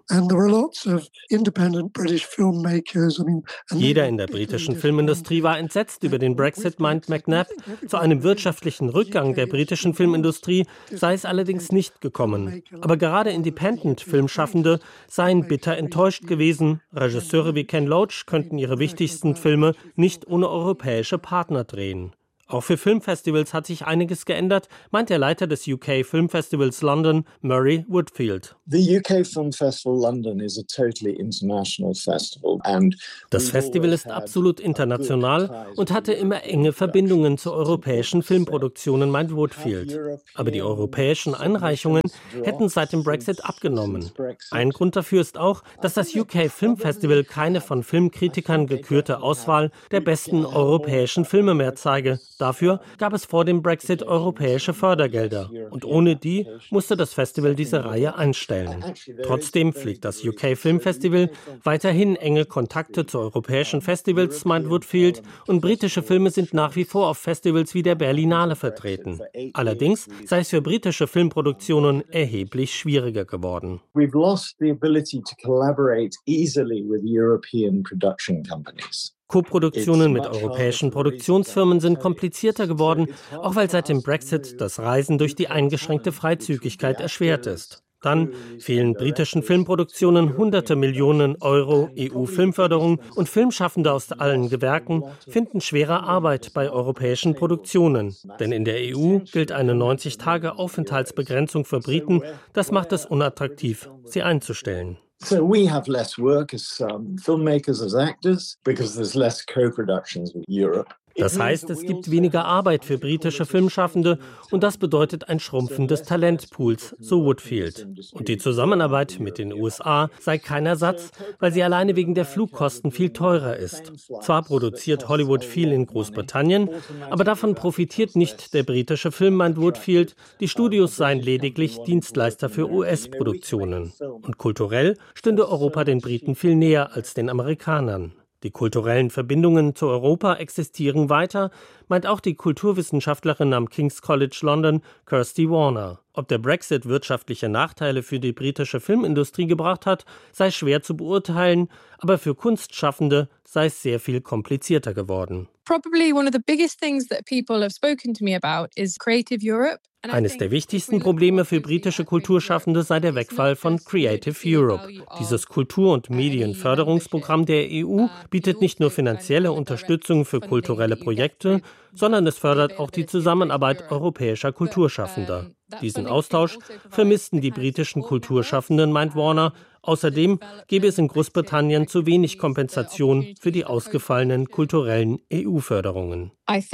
Jeder in der britischen Filmindustrie war entsetzt über den Brexit, meint McNab. Zu einem wirtschaftlichen Rückgang der britischen Filmindustrie sei es allerdings nicht gekommen. Aber gerade Independent-Filmschaffende seien bitter enttäuscht gewesen. Regisseure wie Ken Loach könnten ihre wichtigsten Filme nicht ohne europäische Partner drehen. Auch für Filmfestivals hat sich einiges geändert, meint der Leiter des UK Filmfestivals London, Murray Woodfield. The UK Film Festival London is a totally international festival. Das Festival ist absolut international und hatte immer enge Verbindungen zu europäischen Filmproduktionen, meint Woodfield. Aber die europäischen Einreichungen hätten seit dem Brexit abgenommen. Ein Grund dafür ist auch, dass das UK Film Festival keine von Filmkritikern gekürte Auswahl der besten europäischen Filme mehr zeige. Dafür gab es vor dem Brexit europäische Fördergelder. Und ohne die musste das Festival diese Reihe einstellen. Trotzdem pflegt das UK Film Festival weiterhin enge Kontakte zu europäischen Festivals, meint Woodfield. Und britische Filme sind nach wie vor auf Festivals wie der Berlinale vertreten. Allerdings sei es für britische Filmproduktionen erheblich schwieriger geworden. We've lost the ability to collaborate easily with European production companies. Koproduktionen mit europäischen Produktionsfirmen sind komplizierter geworden, auch weil seit dem Brexit das Reisen durch die eingeschränkte Freizügigkeit erschwert ist. Dann fehlen britischen Filmproduktionen hunderte Millionen Euro EU-Filmförderung und Filmschaffende aus allen Gewerken finden schwere Arbeit bei europäischen Produktionen. Denn in der EU gilt eine 90-Tage-Aufenthaltsbegrenzung für Briten. Das macht es unattraktiv, sie einzustellen. So we have less work as filmmakers, as actors, because there's less co-productions with Europe. Das heißt, es gibt weniger Arbeit für britische Filmschaffende und das bedeutet ein Schrumpfen des Talentpools, so Woodfield. Und die Zusammenarbeit mit den USA sei kein Ersatz, weil sie alleine wegen der Flugkosten viel teurer ist. Zwar produziert Hollywood viel in Großbritannien, aber davon profitiert nicht der britische Film, meint Woodfield. Die Studios seien lediglich Dienstleister für US-Produktionen. Und kulturell stünde Europa den Briten viel näher als den Amerikanern. Die kulturellen Verbindungen zu Europa existieren weiter, meint auch die Kulturwissenschaftlerin am King's College London, Kirsty Warner. Ob der Brexit wirtschaftliche Nachteile für die britische Filmindustrie gebracht hat, sei schwer zu beurteilen, aber für Kunstschaffende sei es sehr viel komplizierter geworden. Probably one of the biggest things that people have spoken to me about is Creative Europe. Eines der wichtigsten Probleme für britische Kulturschaffende sei der Wegfall von Creative Europe. Dieses Kultur- und Medienförderungsprogramm der EU bietet nicht nur finanzielle Unterstützung für kulturelle Projekte, sondern es fördert auch die Zusammenarbeit europäischer Kulturschaffender. Diesen Austausch vermissten die britischen Kulturschaffenden, meint Warner. Außerdem gäbe es in Großbritannien zu wenig Kompensation für die ausgefallenen kulturellen EU-Förderungen.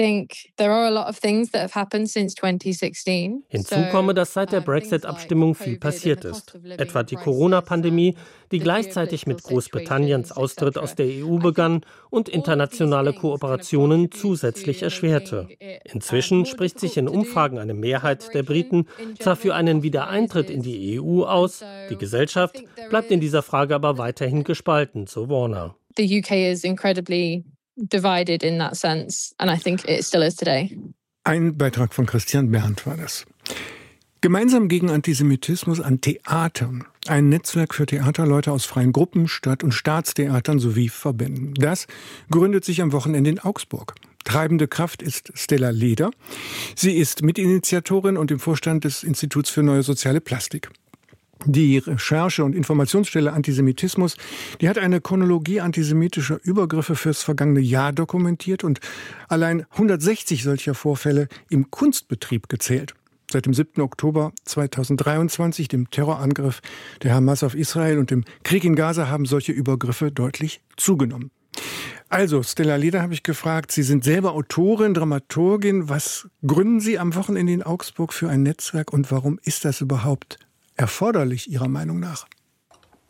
Hinzu komme, dass seit der Brexit-Abstimmung viel passiert ist. Etwa die Corona-Pandemie, die gleichzeitig mit Großbritanniens Austritt aus der EU begann und internationale Kooperationen zusätzlich erschwerte. Inzwischen spricht sich in Umfragen eine Mehrheit der Briten zwar für einen Wiedereintritt in die EU aus, die Gesellschaft bleibt in dieser Frage aber weiterhin gespalten, so Warner. The UK is incredibly divided in that sense, and I think it still is today. Ein Beitrag von Christian Berndt war das. Gemeinsam gegen Antisemitismus an Theatern. Ein Netzwerk für Theaterleute aus freien Gruppen, Stadt- und Staatstheatern sowie Verbänden. Das gründet sich am Wochenende in Augsburg. Treibende Kraft ist Stella Leder. Sie ist Mitinitiatorin und im Vorstand des Instituts für Neue Soziale Plastik. Die Recherche- und Informationsstelle Antisemitismus, die hat eine Chronologie antisemitischer Übergriffe fürs vergangene Jahr dokumentiert und allein 160 solcher Vorfälle im Kunstbetrieb gezählt. Seit dem 7. Oktober 2023, dem Terrorangriff der Hamas auf Israel und dem Krieg in Gaza, haben solche Übergriffe deutlich zugenommen. Also, Stella Leder habe ich gefragt, Sie sind selber Autorin, Dramaturgin. Was gründen Sie am Wochenende in Augsburg für ein Netzwerk und warum ist das überhaupt erforderlich, Ihrer Meinung nach?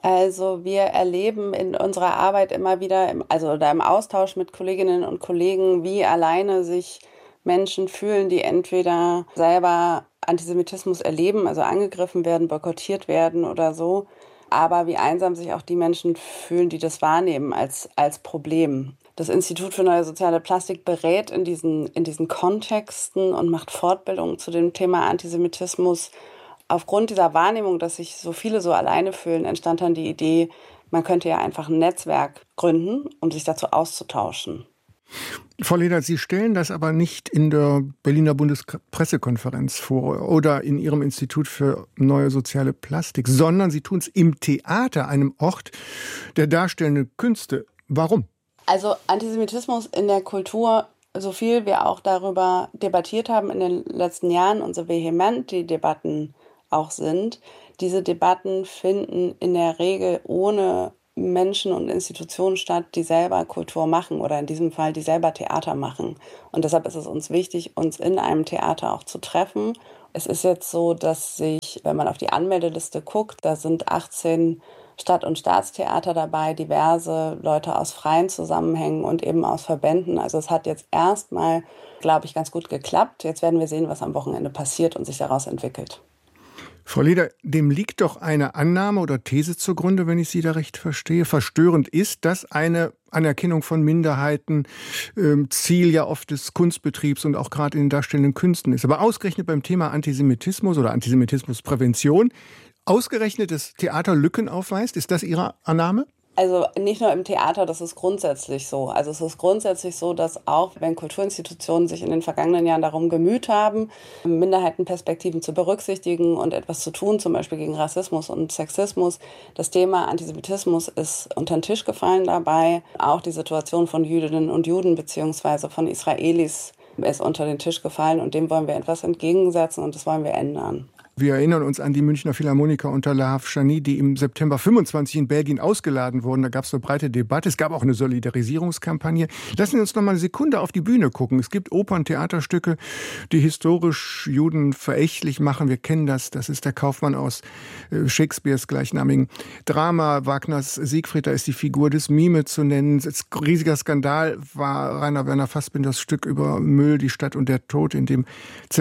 Also wir erleben in unserer Arbeit immer wieder, im Austausch mit Kolleginnen und Kollegen, wie alleine sich Menschen fühlen, die entweder selber Antisemitismus erleben, also angegriffen werden, boykottiert werden oder so, aber wie einsam sich auch die Menschen fühlen, die das wahrnehmen als Problem. Das Institut für Neue Soziale Plastik berät in diesen Kontexten und macht Fortbildungen zu dem Thema Antisemitismus. Aufgrund dieser Wahrnehmung, dass sich so viele so alleine fühlen, entstand dann die Idee, man könnte ja einfach ein Netzwerk gründen, um sich dazu auszutauschen. Frau Leder, Sie stellen das aber nicht in der Berliner Bundespressekonferenz vor oder in Ihrem Institut für Neue Soziale Plastik, sondern Sie tun es im Theater, einem Ort der darstellenden Künste. Warum? Also Antisemitismus in der Kultur, so viel wir auch darüber debattiert haben in den letzten Jahren und so vehement die Debatten auch sind, diese Debatten finden in der Regel ohne Menschen und Institutionen statt, die selber Kultur machen oder in diesem Fall, die selber Theater machen. Und deshalb ist es uns wichtig, uns in einem Theater auch zu treffen. Es ist jetzt so, dass sich, wenn man auf die Anmeldeliste guckt, da sind 18 Stadt- und Staatstheater dabei, diverse Leute aus freien Zusammenhängen und eben aus Verbänden. Also es hat jetzt erstmal, glaube ich, ganz gut geklappt. Jetzt werden wir sehen, was am Wochenende passiert und sich daraus entwickelt. Frau Leder, dem liegt doch eine Annahme oder These zugrunde, wenn ich Sie da recht verstehe. Verstörend ist, dass eine Anerkennung von Minderheiten Ziel ja oft des Kunstbetriebs und auch gerade in den darstellenden Künsten ist. Aber ausgerechnet beim Thema Antisemitismus oder Antisemitismusprävention ausgerechnet das Theater Lücken aufweist. Ist das Ihre Annahme? Also nicht nur im Theater, das ist grundsätzlich so. Also es ist grundsätzlich so, dass auch wenn Kulturinstitutionen sich in den vergangenen Jahren darum bemüht haben, Minderheitenperspektiven zu berücksichtigen und etwas zu tun, zum Beispiel gegen Rassismus und Sexismus, das Thema Antisemitismus ist unter den Tisch gefallen dabei. Auch die Situation von Jüdinnen und Juden bzw. von Israelis ist unter den Tisch gefallen und dem wollen wir etwas entgegensetzen und das wollen wir ändern. Wir erinnern uns an die Münchner Philharmoniker unter Lahav Shani, die im September 25 in Belgien ausgeladen wurden. Da gab es eine breite Debatte. Es gab auch eine Solidarisierungskampagne. Lassen Sie uns noch mal eine Sekunde auf die Bühne gucken. Es gibt Opern, Theaterstücke, die historisch Juden verächtlich machen. Wir kennen das. Das ist der Kaufmann aus Shakespeares gleichnamigen Drama. Wagners Siegfried, da ist die Figur des Mime zu nennen. Ein riesiger Skandal war Rainer Werner Fassbinders Stück über Müll, die Stadt und der Tod, in dem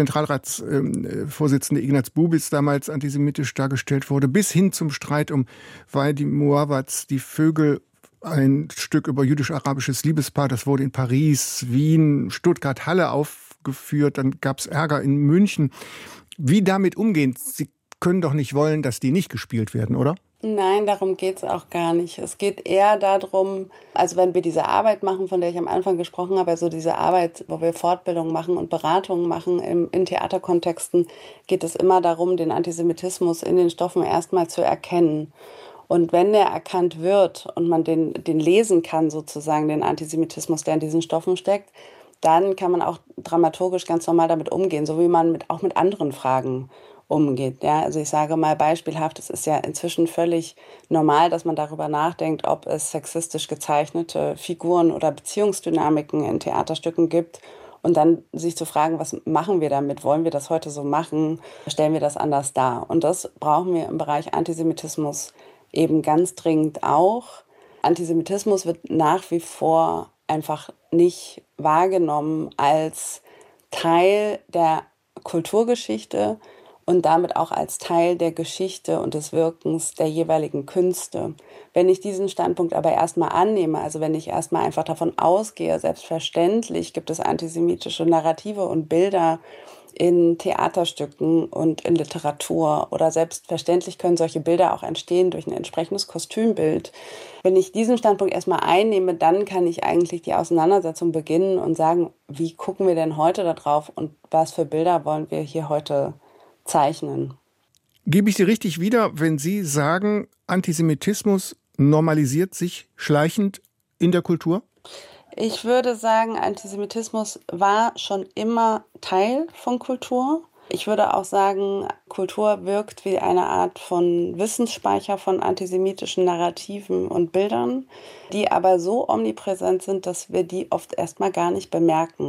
Zentralratsvorsitzende Ignaz Bubis damals antisemitisch dargestellt wurde, bis hin zum Streit um Vaidi Moawatz, die Vögel, ein Stück über jüdisch-arabisches Liebespaar, das wurde in Paris, Wien, Stuttgart, Halle aufgeführt, dann gab es Ärger in München. Wie damit umgehen? Sie können doch nicht wollen, dass die nicht gespielt werden, oder? Nein, darum geht es auch gar nicht. Es geht eher darum, also wenn wir diese Arbeit machen, von der ich am Anfang gesprochen habe, also diese Arbeit, wo wir Fortbildungen machen und Beratungen machen in Theaterkontexten, geht es immer darum, den Antisemitismus in den Stoffen erstmal zu erkennen. Und wenn der erkannt wird und man den lesen kann sozusagen, den Antisemitismus, der in diesen Stoffen steckt, dann kann man auch dramaturgisch ganz normal damit umgehen, so wie man auch mit anderen Fragen umgeht. Ja, also ich sage mal beispielhaft, es ist ja inzwischen völlig normal, dass man darüber nachdenkt, ob es sexistisch gezeichnete Figuren oder Beziehungsdynamiken in Theaterstücken gibt und dann sich zu fragen, was machen wir damit? Wollen wir das heute so machen? Stellen wir das anders dar? Und das brauchen wir im Bereich Antisemitismus eben ganz dringend auch. Antisemitismus wird nach wie vor einfach nicht wahrgenommen als Teil der Kulturgeschichte und damit auch als Teil der Geschichte und des Wirkens der jeweiligen Künste. Wenn ich diesen Standpunkt aber erstmal annehme, also wenn ich erstmal einfach davon ausgehe, selbstverständlich gibt es antisemitische Narrative und Bilder in Theaterstücken und in Literatur oder selbstverständlich können solche Bilder auch entstehen durch ein entsprechendes Kostümbild. Wenn ich diesen Standpunkt erstmal einnehme, dann kann ich eigentlich die Auseinandersetzung beginnen und sagen, wie gucken wir denn heute da drauf und was für Bilder wollen wir hier heute zeichnen. Gebe ich Sie richtig wieder, wenn Sie sagen, Antisemitismus normalisiert sich schleichend in der Kultur? Ich würde sagen, Antisemitismus war schon immer Teil von Kultur. Ich würde auch sagen, Kultur wirkt wie eine Art von Wissensspeicher von antisemitischen Narrativen und Bildern, die aber so omnipräsent sind, dass wir die oft erstmal gar nicht bemerken.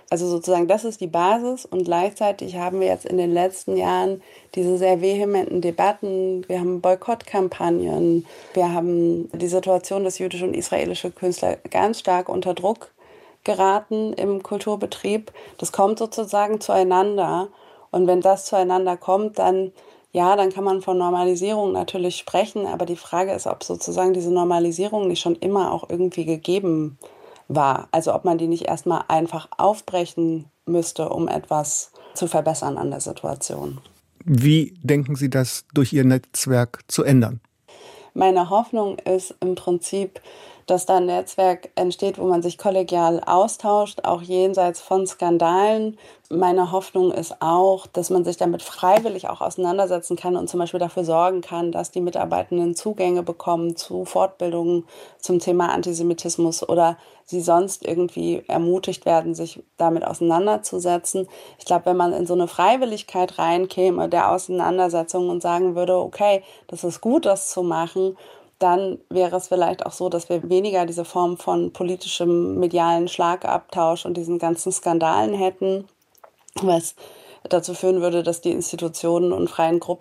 Also sozusagen, das ist die Basis und gleichzeitig haben wir jetzt in den letzten Jahren diese sehr vehementen Debatten, wir haben Boykottkampagnen, wir haben die Situation, dass jüdische und israelische Künstler ganz stark unter Druck geraten im Kulturbetrieb. Das kommt sozusagen zueinander und wenn das zueinander kommt, dann kann man von Normalisierung natürlich sprechen, aber die Frage ist, ob sozusagen diese Normalisierung nicht schon immer auch irgendwie gegeben war. Also ob man die nicht erstmal einfach aufbrechen müsste, um etwas zu verbessern an der Situation. Wie denken Sie das durch Ihr Netzwerk zu ändern? Meine Hoffnung ist im Prinzip, dass da ein Netzwerk entsteht, wo man sich kollegial austauscht, auch jenseits von Skandalen. Meine Hoffnung ist auch, dass man sich damit freiwillig auch auseinandersetzen kann und zum Beispiel dafür sorgen kann, dass die Mitarbeitenden Zugänge bekommen zu Fortbildungen zum Thema Antisemitismus oder sie sonst irgendwie ermutigt werden, sich damit auseinanderzusetzen. Ich glaube, wenn man in so eine Freiwilligkeit reinkäme der Auseinandersetzung und sagen würde, okay, das ist gut, das zu machen, dann wäre es vielleicht auch so, dass wir weniger diese Form von politischem medialen Schlagabtausch und diesen ganzen Skandalen hätten, was dazu führen würde, dass die Institutionen und freien Gruppen